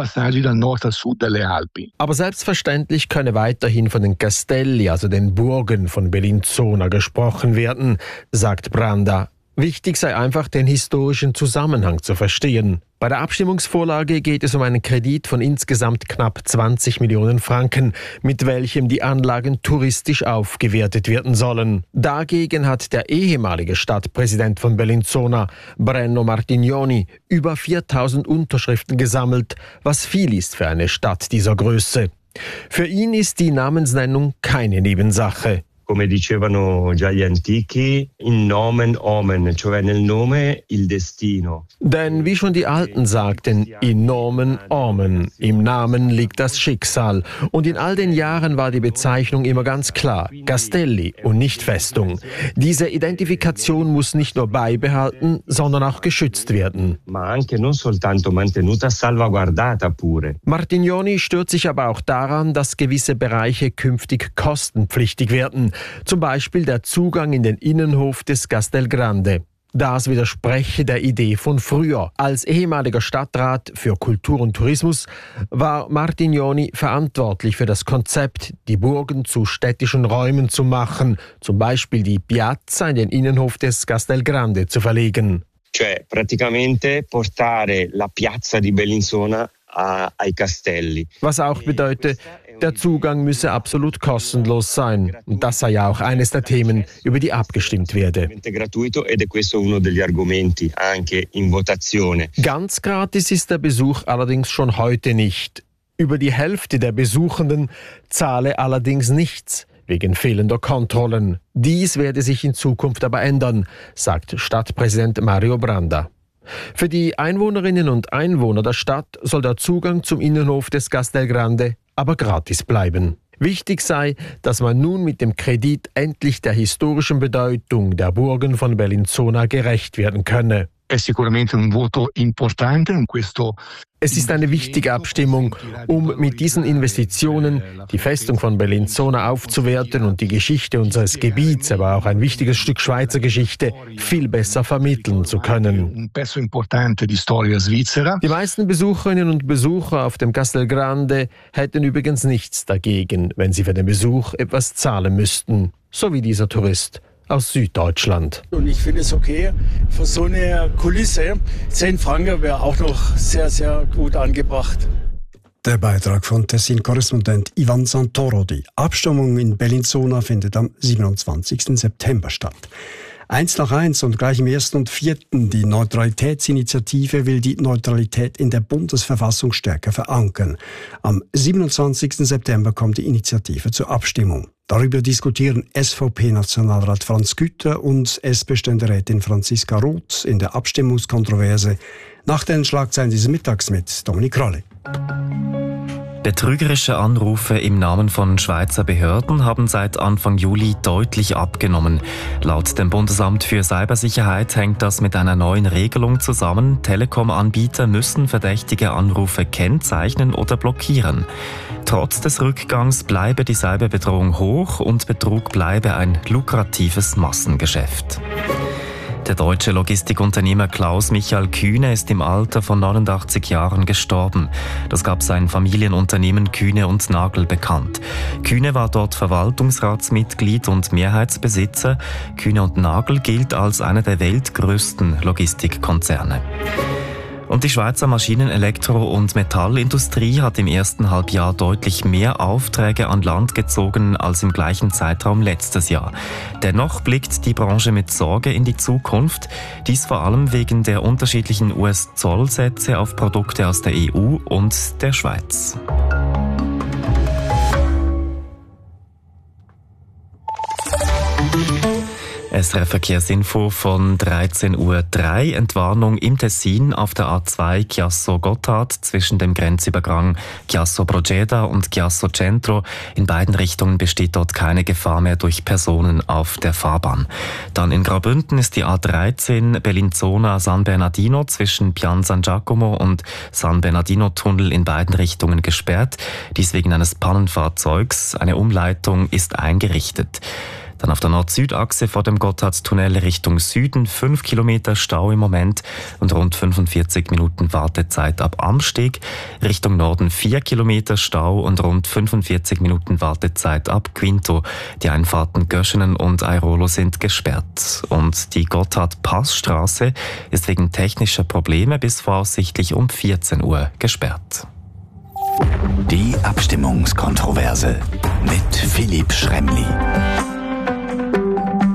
Aber selbstverständlich könne weiterhin von den Castelli, also den Burgen von Bellinzona, gesprochen werden, sagt Branda. Wichtig sei einfach, den historischen Zusammenhang zu verstehen. Bei der Abstimmungsvorlage geht es um einen Kredit von insgesamt knapp 20 Millionen Franken, mit welchem die Anlagen touristisch aufgewertet werden sollen. Dagegen hat der ehemalige Stadtpräsident von Bellinzona, Brenno Martignoni, über 4000 Unterschriften gesammelt, was viel ist für eine Stadt dieser Größe. Für ihn ist die Namensnennung keine Nebensache. come dicevano già gli antichi, in nomen omen, cioè nel nome il destino. Denn wie schon die Alten sagten, in nomen omen, im Namen liegt das Schicksal. Und in all den Jahren war die Bezeichnung immer ganz klar, Castelli und nicht Festung. Diese Identifikation muss nicht nur beibehalten, sondern auch geschützt werden. Ma anche non soltanto mantenuta, salvaguardata pure. Martignoni stört sich aber auch daran, dass gewisse Bereiche künftig kostenpflichtig werden. Zum Beispiel der Zugang in den Innenhof des Castel Grande. Das widerspreche der Idee von früher. Als ehemaliger Stadtrat für Kultur und Tourismus war Martignoni verantwortlich für das Konzept, die Burgen zu städtischen Räumen zu machen, zum Beispiel die Piazza in den Innenhof des Castel Grande zu verlegen. Cioè praticamente portare la piazza di Bellinzona ai castelli. Was auch bedeutet, der Zugang müsse absolut kostenlos sein. Und das sei ja auch eines der Themen, über die abgestimmt werde. Ganz gratis ist der Besuch allerdings schon heute nicht. Über die Hälfte der Besuchenden zahle allerdings nichts, wegen fehlender Kontrollen. Dies werde sich in Zukunft aber ändern, sagt Stadtpräsident Mario Branda. Für die Einwohnerinnen und Einwohner der Stadt soll der Zugang zum Innenhof des Castel Grande aber gratis bleiben. Wichtig sei, dass man nun mit dem Kredit endlich der historischen Bedeutung der Burgen von Bellinzona gerecht werden könne. Es ist eine wichtige Abstimmung, um mit diesen Investitionen die Festung von Bellinzona aufzuwerten und die Geschichte unseres Gebiets, aber auch ein wichtiges Stück Schweizer Geschichte, viel besser vermitteln zu können. Die meisten Besucherinnen und Besucher auf dem Castel Grande hätten übrigens nichts dagegen, wenn sie für den Besuch etwas zahlen müssten, so wie dieser Tourist aus Süddeutschland. Und ich finde es okay, für so eine Kulisse 10 Franken wäre auch noch sehr, sehr gut angebracht. Der Beitrag von Tessin-Korrespondent Ivan Santoro. Die Abstimmung in Bellinzona findet am 27. September statt. 1:1 und gleich im 1. und 4. Die Neutralitätsinitiative will die Neutralität in der Bundesverfassung stärker verankern. Am 27. September kommt die Initiative zur Abstimmung. Darüber diskutieren SVP-Nationalrat Franz Gütter und SP-Ständerätin Franziska Roth in der Abstimmungskontroverse. Nach den Schlagzeilen dieses Mittags mit Dominik Rolle. Betrügerische Anrufe im Namen von Schweizer Behörden haben seit Anfang Juli deutlich abgenommen. Laut dem Bundesamt für Cybersicherheit hängt das mit einer neuen Regelung zusammen. Telekom-Anbieter müssen verdächtige Anrufe kennzeichnen oder blockieren. Trotz des Rückgangs bleibe die Cyberbedrohung hoch und Betrug bleibe ein lukratives Massengeschäft. Der deutsche Logistikunternehmer Klaus Michael Kühne ist im Alter von 89 Jahren gestorben. Das gab sein Familienunternehmen Kühne und Nagel bekannt. Kühne war dort Verwaltungsratsmitglied und Mehrheitsbesitzer. Kühne und Nagel gilt als einer der weltgrößten Logistikkonzerne. Und die Schweizer Maschinen-, Elektro- und Metallindustrie hat im ersten Halbjahr deutlich mehr Aufträge an Land gezogen als im gleichen Zeitraum letztes Jahr. Dennoch blickt die Branche mit Sorge in die Zukunft. Dies vor allem wegen der unterschiedlichen US-Zollsätze auf Produkte aus der EU und der Schweiz. SRF Verkehrsinfo von 13:03 Uhr. Entwarnung im Tessin auf der A2 Chiasso-Gotthard zwischen dem Grenzübergang Chiasso-Brogeda und Chiasso-Centro. In beiden Richtungen besteht dort keine Gefahr mehr durch Personen auf der Fahrbahn. Dann in Graubünden ist die A13 Bellinzona-San Bernardino zwischen Pian San Giacomo und San Bernardino-Tunnel in beiden Richtungen gesperrt. Dies wegen eines Pannenfahrzeugs. Eine Umleitung ist eingerichtet. Dann auf der Nord-Süd-Achse vor dem Gotthardtunnel Richtung Süden 5 Kilometer Stau im Moment und rund 45 Minuten Wartezeit ab Amsteg. Richtung Norden 4 Kilometer Stau und rund 45 Minuten Wartezeit ab Quinto. Die Einfahrten Göschenen und Airolo sind gesperrt. Und die Gotthard-Passstraße ist wegen technischer Probleme bis voraussichtlich um 14 Uhr gesperrt. Die Abstimmungskontroverse mit Philipp Schremli.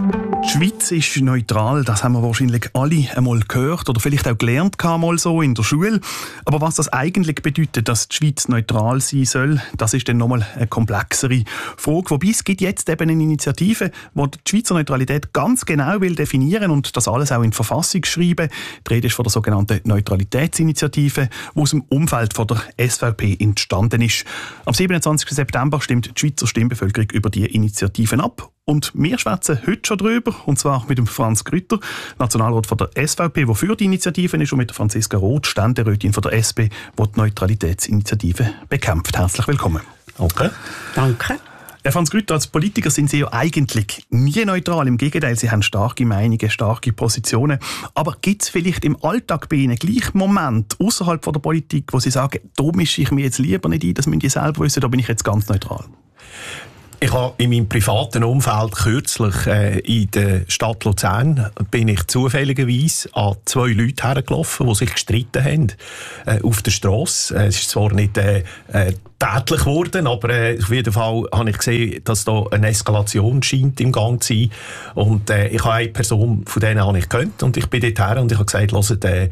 Die Schweiz ist neutral, das haben wir wahrscheinlich alle einmal gehört oder vielleicht auch gelernt mal so in der Schule. Aber was das eigentlich bedeutet, dass die Schweiz neutral sein soll, das ist dann nochmal eine komplexere Frage. Wobei es gibt jetzt eben eine Initiative, die die Schweizer Neutralität ganz genau will definieren und das alles auch in die Verfassung schreiben. Die Rede ist von der sogenannten Neutralitätsinitiative, die aus dem Umfeld von der SVP entstanden ist. Am 27. September stimmt die Schweizer Stimmbevölkerung über die Initiativen ab. Und wir schwätzen heute schon drüber, und zwar mit dem Franz Grütter, Nationalrat von der SVP, der für die Initiative ist, und mit der Franziska Roth, Ständerätin von der SP, die die Neutralitätsinitiative bekämpft. Herzlich willkommen. Okay. Danke. Herr Franz Grütter, als Politiker sind Sie ja eigentlich nie neutral. Im Gegenteil, Sie haben starke Meinungen, starke Positionen. Aber gibt es vielleicht im Alltag bei Ihnen gleich Momente außerhalb von der Politik, wo Sie sagen, da mische ich mich jetzt lieber nicht ein, das müssen Sie selber wissen, da bin ich jetzt ganz neutral? Ich habe in meinem privaten Umfeld kürzlich in der Stadt Luzern bin ich zufälligerweise an 2 Leute hergelaufen, die sich gestritten haben auf der Strasse. Es ist zwar nicht tätlich geworden, aber auf jeden Fall habe ich gesehen, dass da eine Eskalation scheint im Gang zu sein. Und ich habe eine Person von denen habe ich gekannt und ich bin dort her und ich habe gesagt, hört,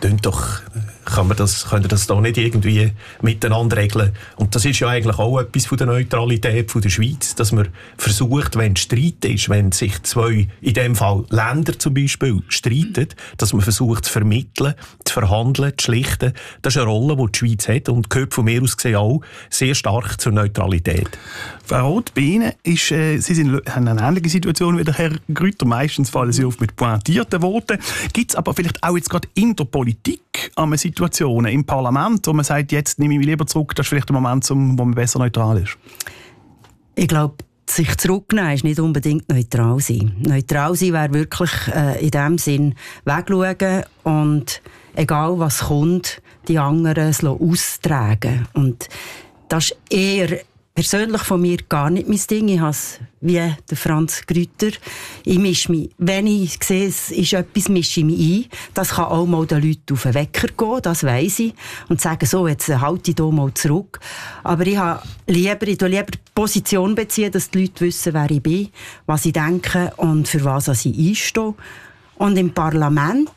können wir das da nicht irgendwie miteinander regeln? Und das ist ja eigentlich auch etwas von der Neutralität von der Schweiz, dass man versucht, wenn Streit ist, wenn sich 2, in dem Fall Länder zum Beispiel, streiten, dass man versucht zu vermitteln, zu verhandeln, zu schlichten. Das ist eine Rolle, die die Schweiz hat und gehört von mir aus gesehen auch sehr stark zur Neutralität. Frau Roth, bei Ihnen ist, Sie haben eine ähnliche Situation wie der Herr Grütter. Meistens fallen Sie auf mit pointierten Worten. Gibt es aber vielleicht auch jetzt gerade in der Politik Situationen im Parlament, wo man sagt, jetzt nehme ich mich lieber zurück, das ist vielleicht der Moment, wo man besser neutral ist? Ich glaube, sich zurücknehmen ist nicht unbedingt neutral sein. Neutral sein wäre wirklich in dem Sinn wegschauen und egal was kommt, die anderen austragen. Und das ist eher persönlich von mir gar nicht mein Ding. Ich habe es wie der Franz Grütter. Ich mische mich, wenn ich sehe, es ist etwas, mische ich mich ein. Das kann auch mal den Leuten auf den Wecker gehen, das weiss ich. Und sagen, so, jetzt halte ich hier mal zurück. Aber ich tue lieber Position beziehen, dass die Leute wissen, wer ich bin, was ich denke und für was ich einstehe. Und im Parlament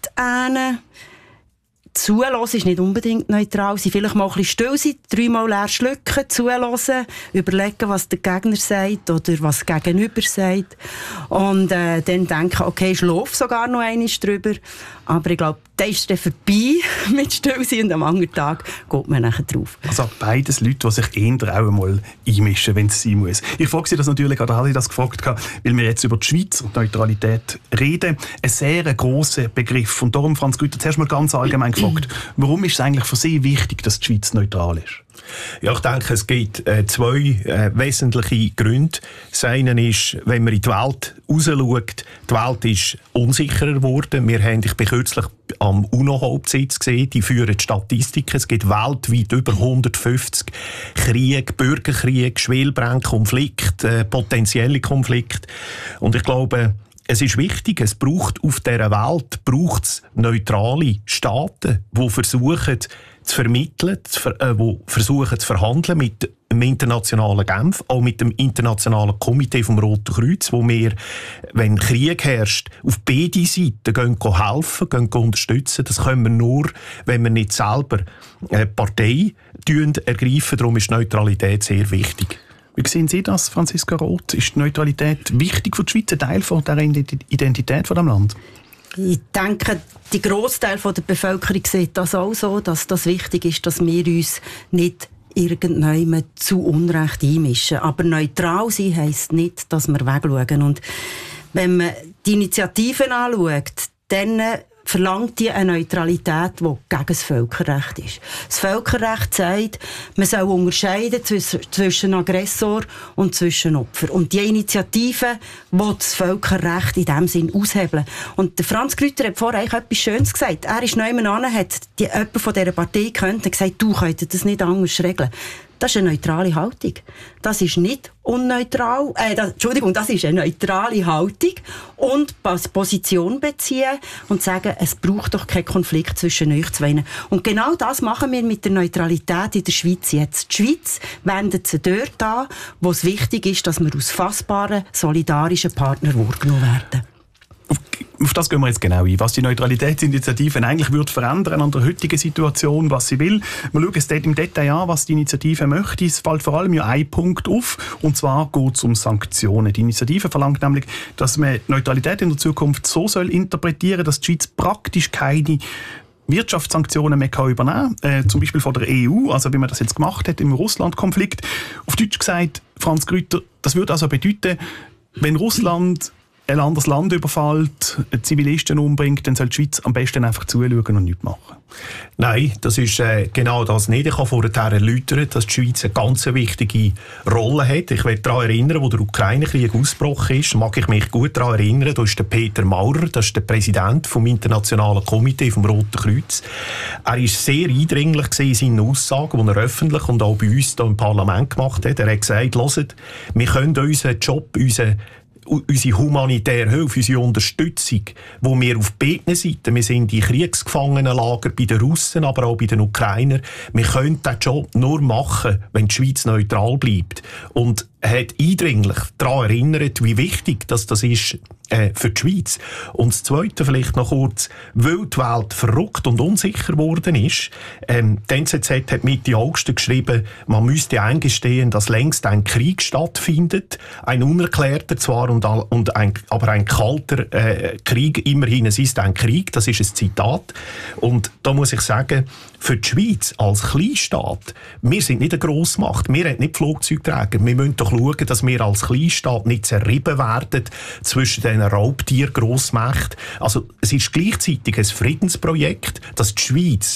zuhören ist nicht unbedingt neutral sein. Vielleicht mal ein bisschen still sein, 3-mal leer schlucken, zuhören, überlegen, was der Gegner sagt oder was der Gegenüber sagt. Und dann denken, okay, ich schlafe sogar noch einmal drüber. Aber ich glaube, das ist dann vorbei mit Stillsein und am anderen Tag geht man nachher drauf. Also beides Leute, die sich eher auch einmal einmischen, wenn es sein muss. Ich frage Sie das natürlich, oder habe ich das gefragt, weil wir jetzt über die Schweizer Neutralität reden. Ein sehr grosser Begriff. Und darum, Franz Grütter, zuerst mal ganz allgemein gefragt, warum ist es eigentlich für Sie wichtig, dass die Schweiz neutral ist? Ja, ich denke, es gibt 2 wesentliche Gründe. Das eine ist, wenn man in die Welt rausschaut, die Welt ist unsicherer geworden. Ich bin kürzlich am UNO-Hauptsitz gesehen, die führen die Statistiken. Es gibt weltweit über 150 Kriege, Bürgerkriege, Schwelbrände, Konflikte, potenzielle Konflikte. Und ich glaube, es ist wichtig, es braucht auf dieser Welt neutrale Staaten, die versuchen zu vermitteln, die versuchen zu verhandeln mit dem internationalen Genf, auch mit dem internationalen Komitee vom Roten Kreuz, wo wir, wenn Krieg herrscht, auf beide Seiten helfen, unterstützen. Das können wir nur, wenn wir nicht selber Partei ergreifen. Darum ist Neutralität sehr wichtig. Wie sehen Sie das, Franziska Roth? Ist die Neutralität wichtig für die Schweiz, ein Teil von der Identität von dem Land? Ich denke, der Grossteil der Bevölkerung sieht das auch so, dass das wichtig ist, dass wir uns nicht irgendjemand zu Unrecht einmischen. Aber neutral sein heisst nicht, dass wir wegschauen. Und wenn man die Initiativen anschaut, dann verlangt die eine Neutralität, die gegen das Völkerrecht ist. Das Völkerrecht sagt, man soll unterscheiden zwischen Aggressor und zwischen Opfer. Und die Initiative will das Völkerrecht in diesem Sinn aushebeln. Und der Franz Grütter hat vorher eigentlich etwas Schönes gesagt. Er ist neu an, hat jemand von dieser Partei gekannt und gesagt, du könntest das nicht anders regeln. Das ist eine neutrale Haltung. Das ist nicht unneutral. Das ist eine neutrale Haltung und Position beziehen und sagen, es braucht doch keinen Konflikt zwischen euch zwei. Und genau das machen wir mit der Neutralität in der Schweiz jetzt. Die Schweiz wendet sie dort an, wo es wichtig ist, dass wir als fassbare, solidarische Partner wahrgenommen werden. Auf das gehen wir jetzt genau ein, was die Neutralitätsinitiative eigentlich würde verändern an der heutigen Situation, was sie will. Wir schauen es im Detail an, was die Initiative möchte. Es fällt vor allem ja ein Punkt auf, und zwar geht es um Sanktionen. Die Initiative verlangt nämlich, dass man Neutralität in der Zukunft so soll interpretieren, dass die Schweiz praktisch keine Wirtschaftssanktionen mehr übernehmen kann, zum Beispiel von der EU, also wie man das jetzt gemacht hat im Russland-Konflikt. Auf Deutsch gesagt, Franz Grütter, das würde also bedeuten, wenn Russland ein anderes Land überfällt, Zivilisten umbringt, dann soll die Schweiz am besten einfach zuschauen und nichts machen. Nein, das ist genau das nicht. Ich habe vorher erläutert, dass die Schweiz eine ganz wichtige Rolle hat. Ich werde daran erinnern, wo der Ukraine-Krieg ausgebrochen ist, mag ich mich gut daran erinnern, da ist der Peter Maurer, das ist der Präsident vom Internationalen Komitee vom Roten Kreuz. Er war sehr eindringlich in seinen Aussagen, die er öffentlich und auch bei uns hier im Parlament gemacht hat. Er hat gesagt, hört, wir können unseren Job, unsere humanitäre Hilfe, unsere Unterstützung, wo wir auf beiden Seiten, wir sind in Kriegsgefangenenlager bei den Russen, aber auch bei den Ukrainern, wir können diesen Job nur machen, wenn die Schweiz neutral bleibt. Und er hat eindringlich daran erinnert, wie wichtig das ist für die Schweiz. Und das Zweite vielleicht noch kurz, weil die Welt verrückt und unsicher geworden ist. Die NZZ hat Mitte August geschrieben, man müsste eingestehen, dass längst ein Krieg stattfindet. Ein unerklärter zwar, aber ein kalter Krieg. Immerhin, es ist ein Krieg, das ist ein Zitat. Und da muss ich sagen, für die Schweiz als Kleinstaat, wir sind nicht eine Grossmacht, wir haben nicht Flugzeugträger. Wir müssen doch schauen, dass wir als Kleinstaat nicht zerrieben werden zwischen den Raubtier-Grossmächten. Also es ist gleichzeitig ein Friedensprojekt, dass die Schweiz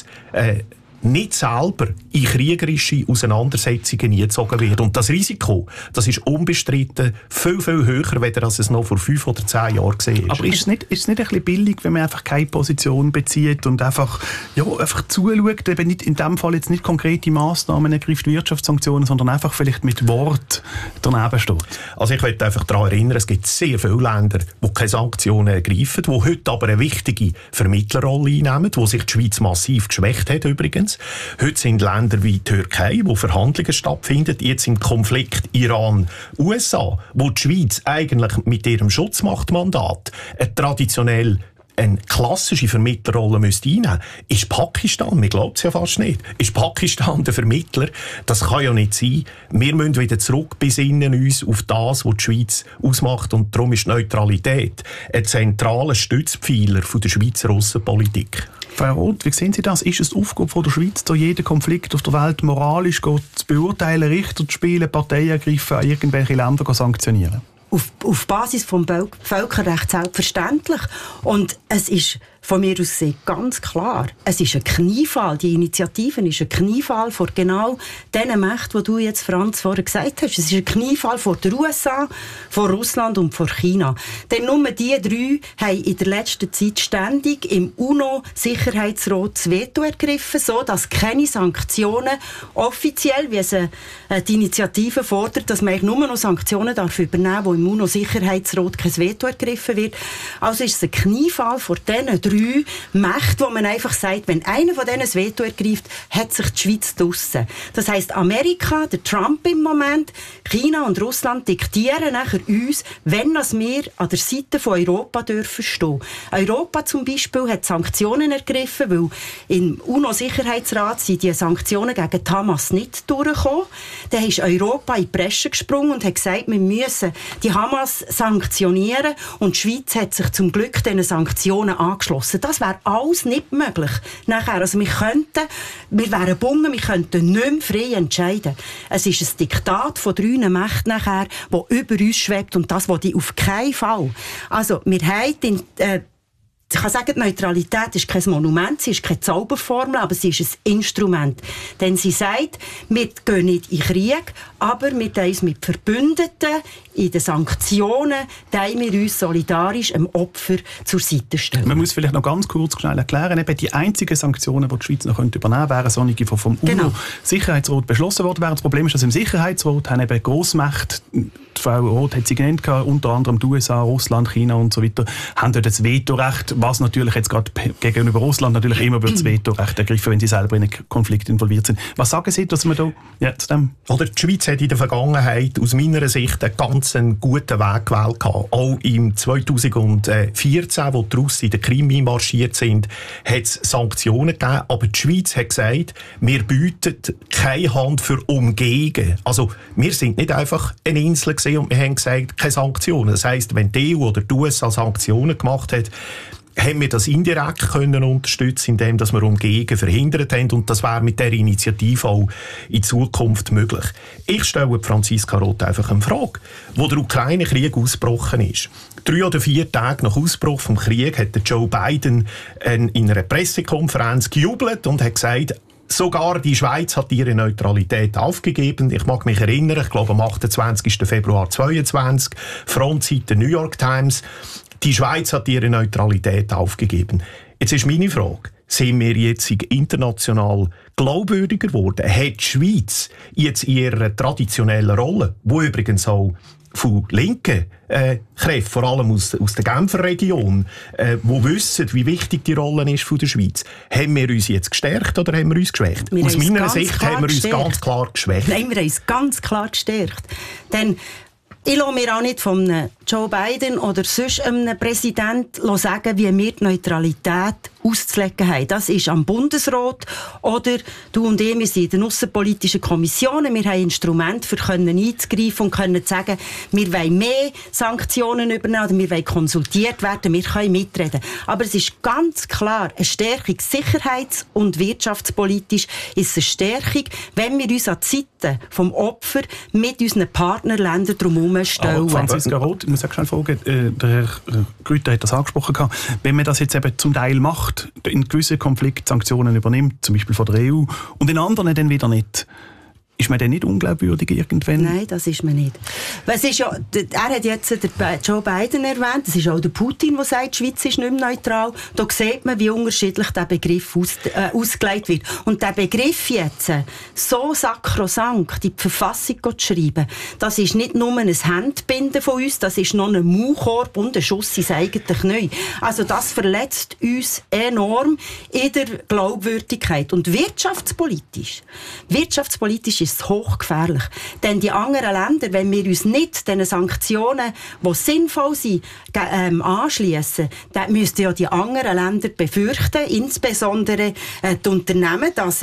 nicht selber in kriegerische Auseinandersetzungen eingezogen wird. Und das Risiko, das ist unbestritten viel, viel höher, als es noch vor 5 oder 10 Jahren war. Aber ist es nicht ein bisschen billig, wenn man einfach keine Position bezieht und einfach zuschaut, eben nicht, in dem Fall jetzt nicht konkrete Massnahmen ergreift, Wirtschaftssanktionen, sondern einfach vielleicht mit Wort daneben steht? Also ich möchte einfach daran erinnern, es gibt sehr viele Länder, die keine Sanktionen ergreifen, die heute aber eine wichtige Vermittlerrolle einnehmen, wo sich die Schweiz massiv geschwächt hat übrigens. Heute sind Länder wie die Türkei, wo Verhandlungen stattfinden, jetzt im Konflikt Iran-USA, wo die Schweiz eigentlich mit ihrem Schutzmachtmandat traditionell eine klassische Vermittlerrolle müsste einnehmen. Ist Pakistan, mir glaubt es ja fast nicht, ist Pakistan der Vermittler? Das kann ja nicht sein. Wir müssen wieder zurück besinnen uns auf das, was die Schweiz ausmacht, und darum ist Neutralität ein zentraler Stützpfeiler der Schweizer Aussenpolitik. Frau Roth, wie sehen Sie das? Ist es die Aufgabe von der Schweiz, da jeden Konflikt auf der Welt moralisch zu beurteilen, Richter zu spielen, Parteien ergreifen, an irgendwelche Länder zu sanktionieren? Auf Basis vom Völkerrecht selbstverständlich. Und es ist von mir aus ganz klar, es ist ein Kniefall, die Initiative ist ein Kniefall vor genau den Mächten, die du jetzt, Franz, vorher gesagt hast. Es ist ein Kniefall vor den USA, vor Russland und vor China. Denn nur die 3 haben in der letzten Zeit ständig im UNO-Sicherheitsrat das Veto ergriffen, so dass keine Sanktionen offiziell, wie es die Initiative fordert, dass man nur noch Sanktionen darf übernehmen, wo im UNO-Sicherheitsrat kein Veto ergriffen wird. Also ist es ein Kniefall vor diesen 3 Mächte, wo man einfach sagt, wenn einer von denen das Veto ergreift, hat sich die Schweiz draussen. Das heisst, Amerika, der Trump im Moment, China und Russland diktieren nachher uns, wenn wir an der Seite von Europa dürfen stehen. Europa zum Beispiel hat Sanktionen ergriffen, weil im UNO-Sicherheitsrat sind die Sanktionen gegen die Hamas nicht durchgekommen. Dann ist Europa in die Bresche gesprungen und hat gesagt, wir müssen die Hamas sanktionieren, und die Schweiz hat sich zum Glück diesen Sanktionen angeschlossen. Das wäre alles nicht möglich. Nachher, also wir wären gebunden, wir könnten nicht mehr frei entscheiden. Es ist ein Diktat von 3 Mächten nachher, das über uns schwebt, und das will ich auf keinen Fall. Also, wir haben ich kann sagen, die Neutralität ist kein Monument, sie ist keine Zauberformel, aber sie ist ein Instrument. Denn sie sagt, wir gehen nicht in Krieg, aber wir teilen uns mit Verbündeten in den Sanktionen, teilen wir uns solidarisch dem Opfer zur Seite stellen. Man muss vielleicht noch ganz kurz schnell erklären, eben die einzigen Sanktionen, die die Schweiz noch übernehmen könnte, wären solche, die vom UNO-Sicherheitsrat beschlossen worden wären. Das Problem ist, dass im Sicherheitsrat haben eben Grossmächte Frau Roth hat sie genannt, unter anderem die USA, Russland, China und so weiter, haben dort das Vetorecht, was natürlich jetzt gerade gegenüber Russland natürlich immer wird das Vetorecht ergriffen, wenn sie selber in einen Konflikt involviert sind. Was sagen Sie, dass man da zu dem... Oder die Schweiz hat in der Vergangenheit aus meiner Sicht einen ganz guten Weg gewählt gehabt. Auch im 2014, wo die Russen in der Krim einmarschiert sind, hat es Sanktionen gegeben, aber die Schweiz hat gesagt, wir bieten keine Hand für Umgehen. Also wir sind nicht einfach eine Insel gewesen und wir haben gesagt, keine Sanktionen. Das heisst, wenn die EU oder die USA Sanktionen gemacht hat, haben wir das indirekt können unterstützen, indem dass wir Umgehen verhindert haben, und das wäre mit dieser Initiative auch in Zukunft möglich. Ich stelle Franziska Roth einfach eine Frage. Wo der Ukraine-Krieg ausgebrochen ist, 3 oder 4 Tage nach Ausbruch des Krieges, hat Joe Biden in einer Pressekonferenz gejubelt und hat gesagt, sogar die Schweiz hat ihre Neutralität aufgegeben. Ich mag mich erinnern, ich glaube am 28. Februar 2022, Frontseite New York Times, die Schweiz hat ihre Neutralität aufgegeben. Jetzt ist meine Frage, sind wir jetzt international glaubwürdiger geworden? Hat die Schweiz jetzt in ihrer traditionellen Rolle, wo übrigens auch von linken Kräften, vor allem aus der Genfer Region, die wissen, wie wichtig die Rolle ist von der Schweiz, haben wir uns jetzt gestärkt oder haben wir uns geschwächt? Aus meiner Sicht haben wir uns ganz klar geschwächt. Nein, wir haben uns ganz klar gestärkt. Denn ich lasse mir auch nicht von Joe Biden oder sonst einem Präsidenten sagen, wie wir die Neutralität auszulegen haben. Das ist am Bundesrat oder du und ich, wir sind in den aussenpolitischen Kommissionen, wir haben Instrumente, für einzugreifen und können sagen, wir wollen mehr Sanktionen übernehmen oder wir wollen konsultiert werden, wir können mitreden. Aber es ist ganz klar, eine Stärkung sicherheits- und wirtschaftspolitisch ist eine Stärkung, wenn wir uns an die Seite vom Opfer mit unseren Partnerländern drumherum stellen. Franziska Roth, ich muss auch schnell fragen, der Herr Grüter hat das angesprochen, wenn man das jetzt eben zum Teil macht, in gewissen Konflikten Sanktionen übernimmt, zum Beispiel von der EU, und in anderen dann wieder nicht. Ist man denn nicht unglaubwürdig irgendwann? Nein, das ist man nicht. Es ist ja, er hat jetzt Joe Biden erwähnt, es ist auch der Putin, der sagt, die Schweiz ist nicht mehr neutral. Da sieht man, wie unterschiedlich der Begriff ausgelegt wird. Und der Begriff jetzt, so sakrosankt in die Verfassung zu schreiben, das ist nicht nur ein Handbinden von uns, das ist noch ein Maulkorb und ein Schuss ins eigene Knie. Also das verletzt uns enorm in der Glaubwürdigkeit. Und wirtschaftspolitisch ist es hochgefährlich. Denn die anderen Länder, wenn wir uns nicht den Sanktionen, die sinnvoll sind, anschliessen, dann müssten ja die anderen Länder befürchten, insbesondere die Unternehmen, dass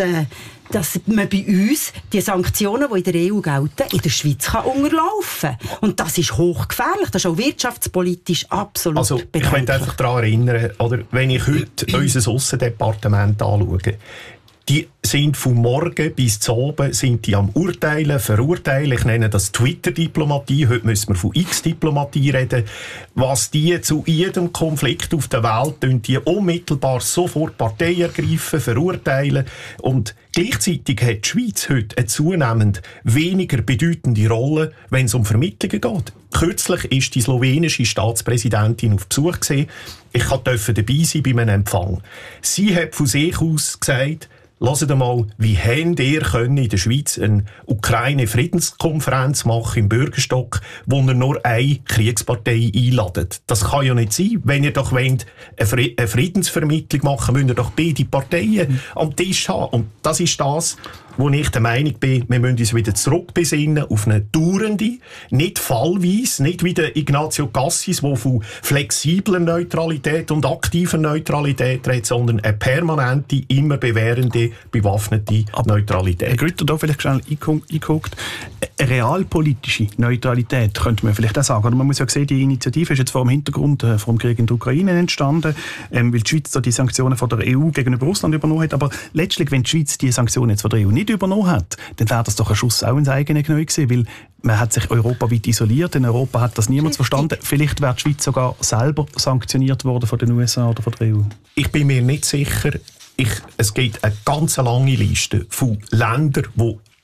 man bei uns die Sanktionen, die in der EU gelten, in der Schweiz kann unterlaufen. Und das ist hochgefährlich. Das ist auch wirtschaftspolitisch absolut bedenklich. Ich möchte einfach daran erinnern, oder wenn ich heute unser Aussendepartement anschaue, die sind von morgen bis zu oben sind die am Urteilen, Verurteilen. Ich nenne das Twitter-Diplomatie. Heute müssen wir von X-Diplomatie reden. Was die zu jedem Konflikt auf der Welt tun, die unmittelbar sofort Partei ergreifen, verurteilen. Und gleichzeitig hat die Schweiz heute eine zunehmend weniger bedeutende Rolle, wenn es um Vermittlungen geht. Kürzlich ist die slowenische Staatspräsidentin auf Besuch gewesen. Ich durfte dabei sein bei einem Empfang. Sie hat von sich aus gesagt, hört einmal, wie habt ihr in der Schweiz eine Ukraine-Friedenskonferenz machen im Bürgerstock, wo ihr nur eine Kriegspartei einladet? Das kann ja nicht sein. Wenn ihr doch wollt, eine Friedensvermittlung machen, müsst ihr doch beide Parteien am Tisch haben. Und das ist das, wo ich der Meinung bin, wir müssen uns wieder zurückbesinnen auf eine dauernde, nicht fallweise, nicht wie der Ignazio Cassis, der von flexibler Neutralität und aktiver Neutralität redet, sondern eine permanente, immer bewährende, bewaffnete Neutralität. Herr Grütter, da vielleicht schnell eingeguckt. Eine realpolitische Neutralität könnte man vielleicht auch sagen. Oder man muss ja sehen, die Initiative ist jetzt vor dem Hintergrund vom Krieg in der Ukraine entstanden, weil die Schweiz da die Sanktionen von der EU gegenüber Russland übernommen hat. Aber letztlich, wenn die Schweiz die Sanktionen jetzt von der EU nicht übernommen hat, dann wäre das doch ein Schuss auch ins eigene Knie gewesen, weil man hat sich europaweit isoliert. In Europa hat das niemand verstanden. Vielleicht wäre die Schweiz sogar selber sanktioniert worden von den USA oder von der EU. Ich bin mir nicht sicher. Es gibt eine ganz lange Liste von Ländern, die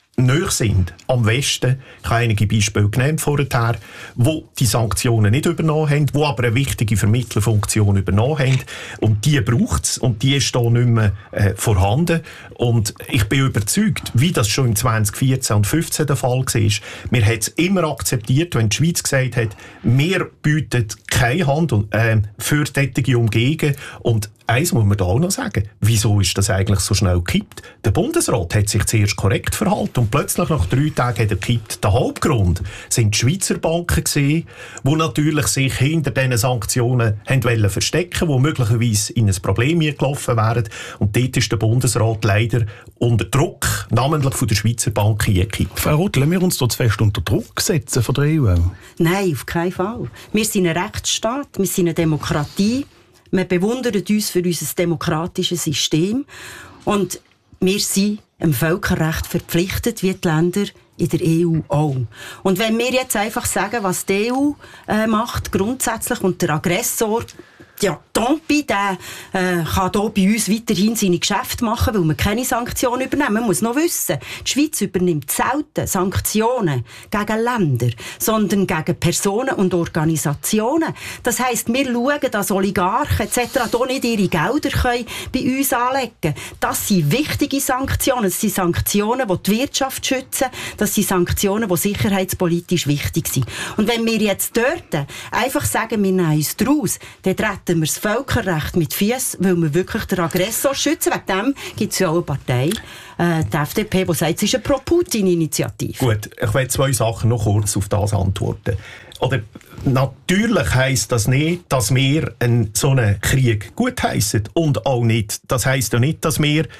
nahe sind, am Westen, ich habe einige Beispiele genannt vorher, wo die Sanktionen nicht übernommen haben, wo aber eine wichtige Vermittlerfunktion übernommen haben. Und die braucht es und die ist da nicht mehr vorhanden. Und ich bin überzeugt, wie das schon im 2014 und 2015 der Fall war, wir haben es immer akzeptiert, wenn die Schweiz gesagt hat, wir bieten keine Hand für solche Umgehungen. Und eins muss man da auch noch sagen, wieso ist das eigentlich so schnell gekippt? Der Bundesrat hat sich zuerst korrekt verhalten und plötzlich nach 3 Tagen hat er gekippt. Der Hauptgrund sind die Schweizer Banken gewesen, die natürlich sich hinter diesen Sanktionen haben verstecken wollten, die möglicherweise in ein Problem gelaufen wären. Und dort ist der Bundesrat leider unter Druck, namentlich von der Schweizer Banken, gekippt. Frau Roth, lassen wir uns dort fest unter Druck setzen von der EU? Nein, auf keinen Fall. Wir sind ein Rechtsstaat, wir sind eine Demokratie. Wir bewundern uns für unser demokratisches System und wir sind dem Völkerrecht verpflichtet, wie die Länder in der EU auch. Und wenn wir jetzt einfach sagen, was die EU macht, grundsätzlich, und der Aggressor, ja, Tompi, der kann hier bei uns weiterhin seine Geschäfte machen, weil wir keine Sanktionen übernehmen. Man muss noch wissen, die Schweiz übernimmt selten Sanktionen gegen Länder, sondern gegen Personen und Organisationen. Das heisst, wir schauen, dass Oligarchen etc. hier nicht ihre Gelder können bei uns anlegen können. Das sind wichtige Sanktionen. Das sind Sanktionen, die die Wirtschaft schützen. Das sind Sanktionen, die sicherheitspolitisch wichtig sind. Und wenn wir jetzt dort einfach sagen, wir nehmen uns daraus, dann treten wir das Völkerrecht mit Füßen, weil wir wirklich den Aggressor schützen. Wegen dem gibt es ja auch eine Partei, die FDP, die sagt, es ist eine Pro-Putin-Initiative. Gut, ich will 2 Sachen noch kurz auf das antworten. Oder natürlich heisst das nicht, dass wir so einen Krieg gutheissen. Und auch nicht, das heisst ja nicht, dass wir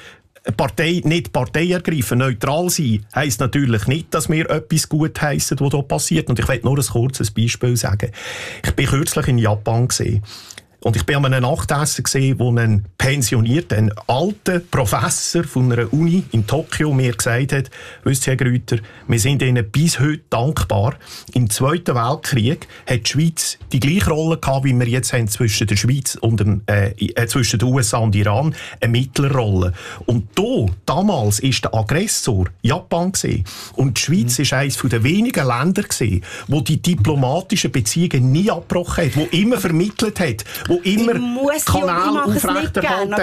nicht Partei ergreifen, neutral sein, heisst natürlich nicht, dass wir etwas gutheissen, was hier passiert. Und ich will nur ein kurzes Beispiel sagen. Ich bin kürzlich in Japan gesehen. Und ich bin an einem Nachtessen gesehen, wo ein pensionierter, ein alter Professor von einer Uni in Tokio mir gesagt hat, wisst ihr, Herr Grüter, wir sind ihnen bis heute dankbar. Im Zweiten Weltkrieg hat die Schweiz die gleiche Rolle gehabt, wie wir jetzt haben zwischen der Schweiz und zwischen den USA und Iran, eine Mittlerrolle. Und damals ist der Aggressor Japan gewesen. Und die Schweiz ist eines der wenigen Länder gewesen, wo die diplomatischen Beziehungen nie abgebrochen hat, wo immer vermittelt hat, wo immer Kanäle aufrechterhalten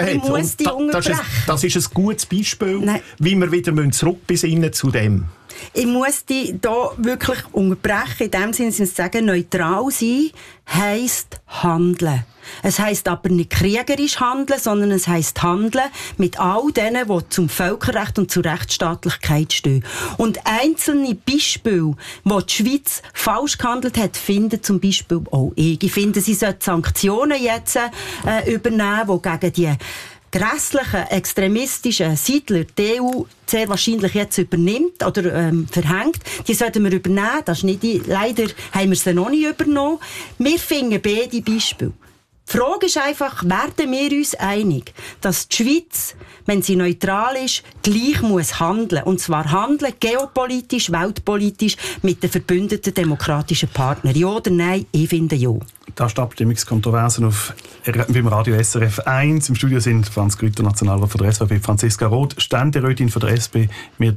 hat. Das ist ein gutes Beispiel, wie wir wieder zurückbesinnen zu dem. Ich muss dich hier wirklich unterbrechen. In dem Sinne, dass sagen, neutral sein heisst handeln. Es heisst aber nicht kriegerisch handeln, sondern es heisst handeln mit all denen, die zum Völkerrecht und zur Rechtsstaatlichkeit stehen. Und einzelne Beispiele, wo die Schweiz falsch gehandelt hat, finden zum Beispiel auch ich. Ich finde, sie sollten Sanktionen jetzt übernehmen, die gegen die grässlichen, extremistischen Siedler die EU sehr wahrscheinlich jetzt übernimmt oder verhängt. Die sollten wir übernehmen. Das ist nicht leider haben wir sie noch nicht übernommen. Wir finden beide Beispiele. Die Frage ist einfach, werden wir uns einig, dass die Schweiz, wenn sie neutral ist, gleich muss handeln. Und zwar handeln geopolitisch, weltpolitisch mit den verbündeten demokratischen Partnern. Ja oder nein? Ich finde ja. Das ist die Abstimmungskontroversen beim Radio SRF 1. Im Studio sind Franz Grüter, Nationalrat von der SVP, Franziska Roth, Ständerätin von der SP. Wir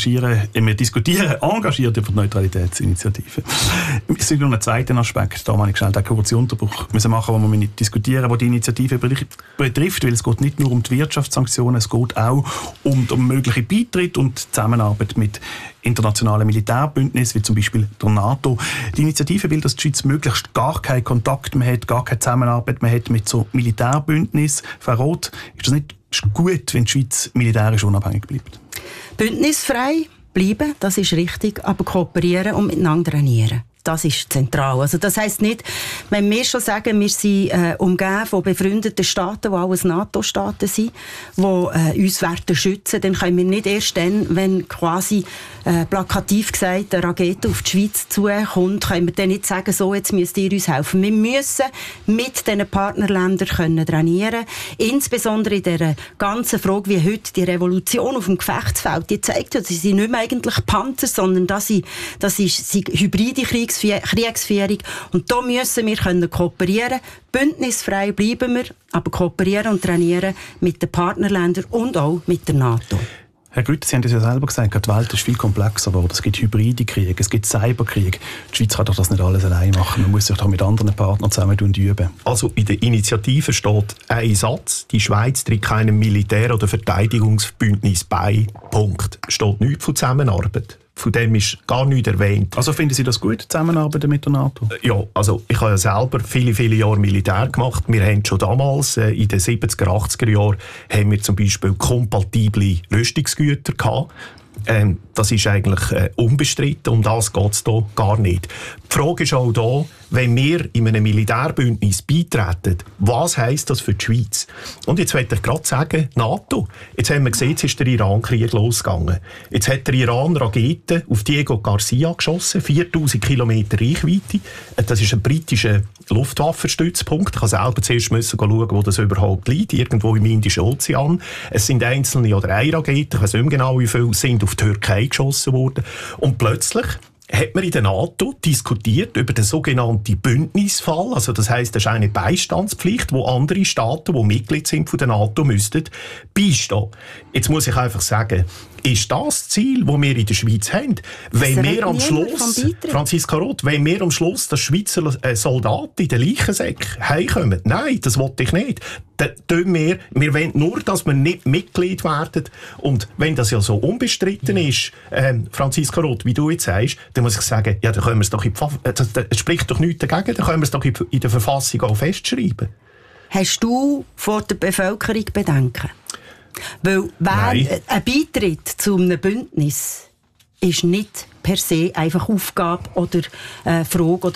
diskutieren engagiert über die Neutralitätsinitiative. Es sind noch einen zweiten Aspekt, da habe ich schnell den kurzen Unterbruch müssen machen, wo wir nicht diskutieren, wo die Initiative betrifft, weil es geht nicht nur um die Wirtschaftssanktionen, es geht auch um mögliche Beitritt und Zusammenarbeit mit internationalen Militärbündnissen, wie zum Beispiel der NATO. Die Initiative will, dass die Schweiz möglichst gar keinen Kontakt mehr hat, gar keine Zusammenarbeit mehr hat mit so Militärbündnissen. Frau Roth, ist das nicht gut, wenn die Schweiz militärisch unabhängig bleibt? Bündnisfrei bleiben, das ist richtig, aber kooperieren und miteinander trainieren. Das ist zentral. Also das heisst nicht, wenn wir schon sagen, wir sind umgeben von befreundeten Staaten, die alles NATO-Staaten sind, die uns Werte schützen, dann können wir nicht erst dann, wenn quasi plakativ gesagt eine Rakete auf die Schweiz zukommt, können wir dann nicht sagen, so, jetzt müsst ihr uns helfen. Wir müssen mit diesen Partnerländern können trainieren, insbesondere in dieser ganzen Frage, wie heute die Revolution auf dem Gefechtsfeld, die zeigt ja, sie sind nicht mehr eigentlich Panzer, sondern das ist hybride Kriegsführung. Und da müssen wir können kooperieren. Bündnisfrei bleiben wir, aber kooperieren und trainieren mit den Partnerländern und auch mit der NATO. Herr Grütter, Sie haben das ja selber gesagt, die Welt ist viel komplexer geworden. Es gibt hybride Kriege, es gibt Cyberkrieg. Die Schweiz kann doch das nicht alles allein machen. Man muss sich doch mit anderen Partnern zusammen üben. Also in der Initiative steht ein Satz, die Schweiz tritt keinem Militär- oder Verteidigungsbündnis bei. Punkt. Steht nichts von Zusammenarbeit. Von dem ist gar nichts erwähnt. Also finden Sie das gut, Zusammenarbeiten mit der NATO? Ja, also ich habe ja selber viele Jahre Militär gemacht. Wir haben schon damals, in den 70er, 80er Jahren, haben wir zum Beispiel kompatible Rüstungsgüter gehabt. Das ist eigentlich unbestritten, um das geht es hier gar nicht. Die Frage ist auch da, wenn wir in einem Militärbündnis beitreten, was heisst das für die Schweiz? Und jetzt möchte ich gerade sagen, NATO. Jetzt haben wir gesehen, jetzt ist der Iran-Krieg losgegangen. Jetzt hat der Iran Raketen auf Diego Garcia geschossen, 4000 Kilometer Reichweite. Das ist ein britischer Luftwaffenstützpunkt. Ich musste selber zuerst schauen, wo das überhaupt liegt, irgendwo im Indischen Ozean. Es sind einzelne oder eine Rakete, ich weiß nicht mehr genau wie viele, sind auf die Türkei geschossen worden. Und plötzlich hat man in der NATO diskutiert über den sogenannten Bündnisfall. Also das heisst, das ist eine Beistandspflicht, wo andere Staaten, die Mitglied sind von der NATO, müssten beistehen. Jetzt muss ich einfach sagen, ist das Ziel, das wir in der Schweiz haben? Wenn wir am Schluss, Franziska Roth, wenn wir am Schluss das Schweizer Soldaten in den Leichensäcken heimkommen, nein, das wollte ich nicht. Wir wollen nur, dass wir nicht Mitglied werden. Und wenn das ja so unbestritten ist, Franziska Roth, wie du jetzt sagst, dann muss ich sagen, ja, dann können wir es doch das spricht doch nichts dagegen, dann können wir es doch in der Verfassung auch festschreiben. Hast du vor der Bevölkerung Bedenken? Weil ein Beitritt zu einem Bündnis ist nicht per se einfach Aufgabe oder Frage oder